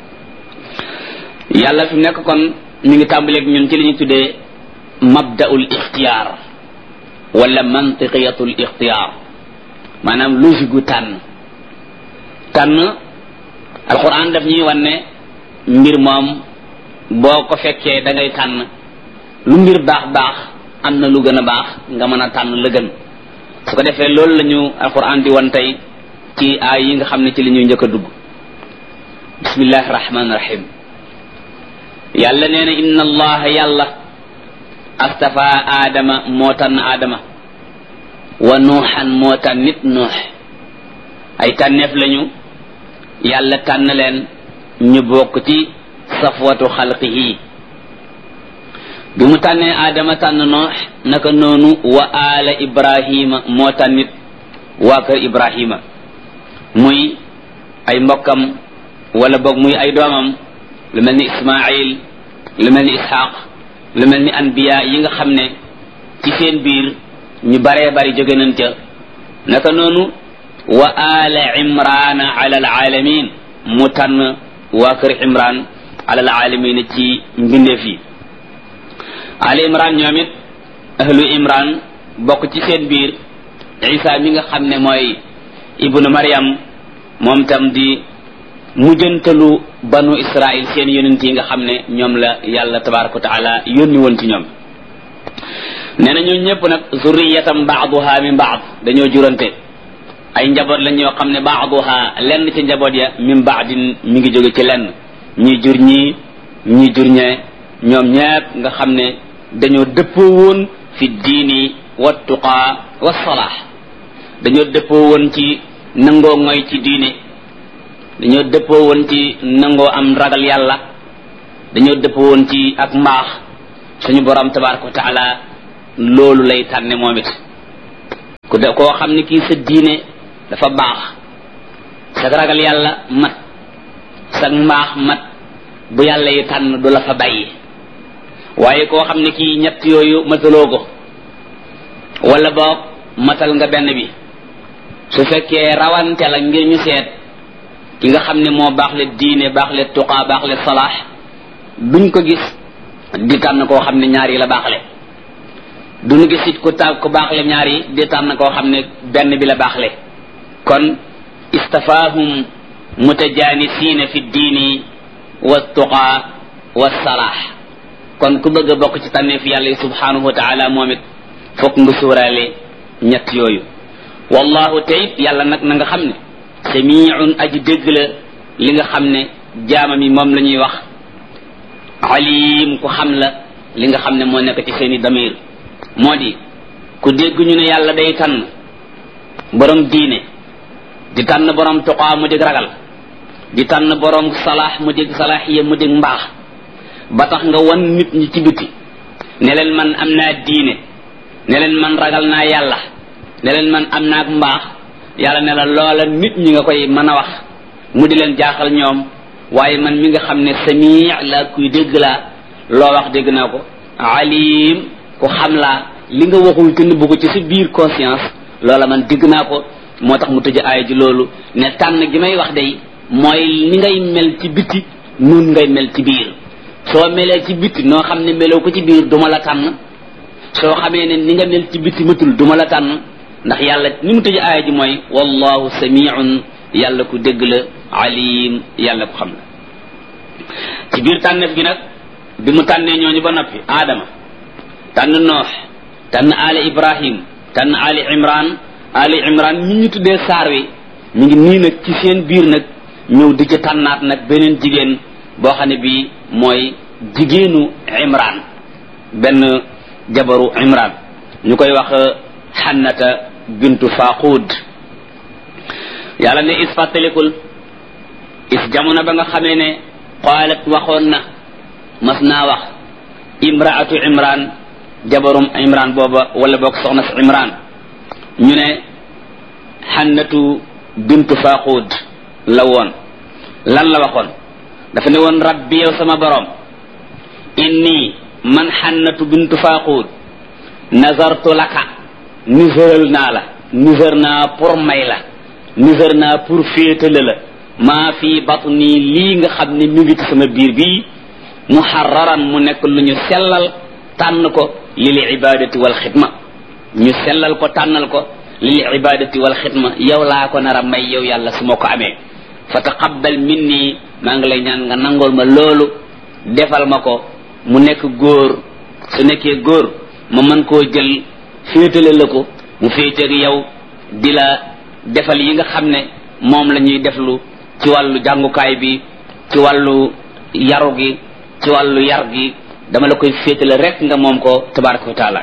yàlla fi nekk kon mi ngi tàmbaleeg ñun ci li ñu tuddee mabda'ul ixtiyaar wala mantiqiyatul ixtiyaar maanaam logique gu tànn tànn alquran daf ñuy wan ne mbir moom boo ko fekkee da ngay tànn lu mbir baax baax am na lu gën a baax nga mën a tànn la gën su ko defee loolu la ñu alquran di wan tey ci aay yi nga xam ne ci li ñuy njëkk a dugg bismillahi rahmaani rahim yàlla nee na inna allaha yàlla astafa aadama moo tànn aadama wa nuuxan moo tànn nit nuux ay tànneef lañu yàlla tànn leen ñu bokk ci safwatu xalqihi bi mu tànnee aadama tànn noox naka noonu wa aala ibrahima moo tànnit waa kër ibrahima muy ay mbokkam wala boog muy ay doomam lu mel ni ismail lu mel ni ishaq lu mel ni anbiya yi nga xam ne ci seen biir ñu baree bari jóge nañ ca naka noonu wa ala imrana ala alalamin mu tànn waa kër imran ala alalamin ci mbindeef yi ala imran ñoom it ahlu imran bokk ci seen biir isa mi nga xam ne mooy ibnu maryam moom tam di mujjantalu banu israil seen yonent yi nga xam ne ñoom la yàlla tabaraka wa taala yónni woon ci ñoom nee na ñoo ñëpp nag zurriyatam baaduha min baad dañoo jurante ay njaboot lañ ñoo xam ne baaduha lenn ci njaboot ya min baadin mi ngi jóge ci lenn ñi jur ñii ñi jur ñee ñoom ñëpp nga xam ne dañoo dëppoo woon fi diini wa tuqaa wa salaax dañoo dëppoo woon ci nangoo ngoy ci diine dañoo dëppoo woon ci nangoo am ragal yàlla dañoo dëppoo woon ci ak mbaax suñu borom tabaraka wa taala loolu lay tànne moom it ku de koo xam ne kii sa diine dafa baax sa ragal yàlla mat sa mbaax mat bu yàlla yi tànn du la fa bàyyi waaye koo xam ne kii ñett yooyu mataloo ko wala boog matal nga benn bi su fekkee rawante la ngir ñu seet ki nga xam ne moo baax le diine baax le tuqaa baax le salaax duñ ko gis di tànn koo xam ne ñaar yi la baaxle duñu gis it ku ta ku baaxle ñaar yi di tànn koo xam ne benn bi la baaxle kon istafaahum mutajanisiina fi diini wa tuqaa wa salaax kon ku bëgg a bokk ci tànneef yàlla yi subhanahu wa taala moom it fokk nga suuraale ñett yooyu wallahu tayit yàlla nag na nga xam ne samiun aji dégg la li nga xam ne jaamam yi moom la ñuy wax alim ku xam la li nga xam ne moo nekk ci seeni damir moo di ku dégg ñu ne yàlla day tànn borom diine di tànn borom tuqaa mu dig ragal di tànn borom salaax mu dig salaaxiya mu dig mbaax ba tax nga wan nit ñi ci biti ne leen man am naa diine ne leen man ragal naa yàlla ne leen man am naa ak mbaax yàlla ne la loola nit ñi nga koy mën a wax mu di leen jaaxal ñoom waaye man mi nga xam ne samii la kuy dégg laa loo wax dégg naa ko alim ku xam laa li nga waxul te nëbbu ko ci sa biir conscience loola man dégg naa ko moo tax mu tëj aaya ji loolu ne tànn gi may wax day mooy ni ngay mel ci biti nun ngay mel ci biir soo melee ci biti noo xam ne meloo ko ci biir duma la tànn soo xamee ne ni nga mel ci biti matul duma la tànn ndax yàlla ni mu tëj aaya ji mooy wallahu samiun yàlla ku dégg la alim yàlla ku xam la ci biir tànneef gi nag bi mu tànnee ñooñu ba noppi aadama tànn noox tànn ali ibrahim tànn ali imran ali imran ñi ñu tuddee saar wi ñu ngi nii nag ci seen biir nag ñëw di ci tànnaat nag beneen jigéen boo xam ne bii mooy jigéenu imran benn jabaru imran ñu koy wax xannata bintu faqud yàlla ne is fàttalikul is jamono ba nga xamee ne qaalat waxoon na mas naa wax imraatu imran jabarum imran booba wala boog soxna si imran ñu ne xannatu bintu faqud la woon lan la waxoon dafa ne woon rabbi yow sama borom inni man xannatu bintu faqud nazartu laka nisëral naa la nisër naa pour may la nisër naa pour féetale la maa fi batni lii nga xam ne mi ngi ci sama biir bii muharraran mu nekk lu ñu sellal tànn ko lil ibadati wal xidma ñu sellal ko tànnal ko lil ibadati wal xidma yow laa ko nar a may yow yàlla su ma ko amee fa taqabbal minni maa ngi lay ñaan nga nangool ma loolu defal ma ko mu nekk góor su nekkee góor ma mën koo jël féetale la ko mu féeteeg yow di la defal yi nga xam ne moom la ñuy deflu ci wàllu jàngukaay bi ci wàllu yaru gi ci wàllu yar gi dama la koy féetale rek nga moom ko tabaraka wa taala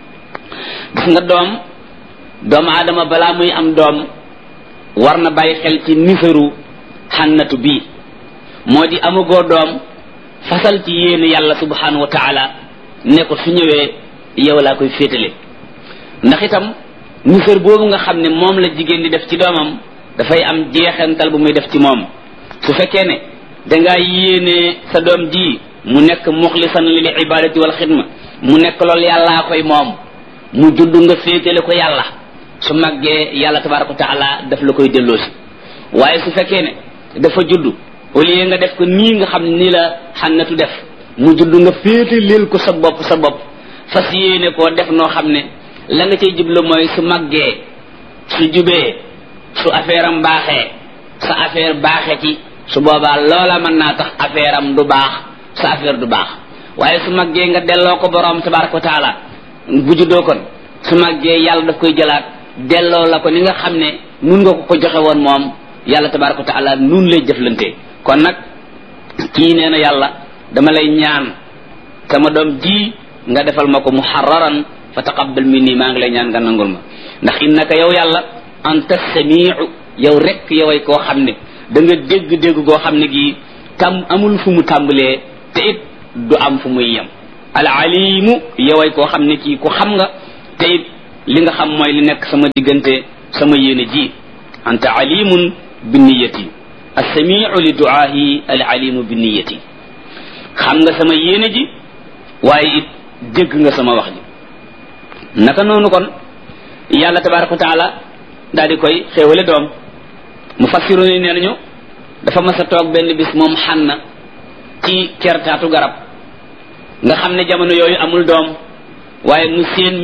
gis nga doom doomu aadama balaa muy am doom war na bàyyi xel ci nisaru xannatu bii moo di amagoo doom fasal ci yéene yàlla subhanahu wa taala ne ko su ñëwee yow laa koy féetale ndax itam nisar boobu nga xam ne moom la jigéen di def ci doomam dafay am jeexantal bu muy def ci moom su fekkee ne dangaa yéene sa doom ji mu nekk muxlisan lil ibadati wal xidma mu nekk loolu yàllaa koy moom mu judd nga féetale ko yàlla su màggee yàlla tabaraka wa taala daf la koy delloosi waaye su fekkee ne dafa judd au lieu nga def ko nii nga xam ne nii la xannatu def mu judd nga féetaleel ko sa bopp sa bopp fas yéene koo def noo xam ne la nga cay jublu mooy su màggee su jubee su affaire am baaxee sa affaire baaxee ci su boobaa loola mën naa tax affaire am du baax sa affaire du baax waaye su màggee nga delloo ko borom tabaraka wa taala bu juddoo kon su màggee yàlla daf koy jëlaat delloo la ko ni nga xam ne nun nga ko ko joxe woon moom yàlla tabaraka wa taala nun lay jëflante kon nag kii nee na yàlla dama lay ñaan sama doom ji nga defal ma ko muharraran fa taqabbal minni maa ngi lay ñaan nga nangul ma ndax innaka yow yàlla anta samiu yow rek yoway koo xam ne da nga dégg dégg goo xam ne gi tam amul fu mu tàmbalee te it du am fu muy yem al alimu yoway koo xam ne kii ku xam nga te it li nga xam mooy li nekk sama diggante sama yéene ji anta alimun bi niyati assamiu li duaahi al alimu bi niyati xam nga sama yéene ji waaye it dégg nga sama wax ji naka noonu kon yàlla tabaraka wa taala daal di koy xéewale doom mu fassiru ni nee nañu dafa mas a toog benn bis moom xanna ci kertaatu garab nga xam ne jamono yooyu amul doom waaye mu seen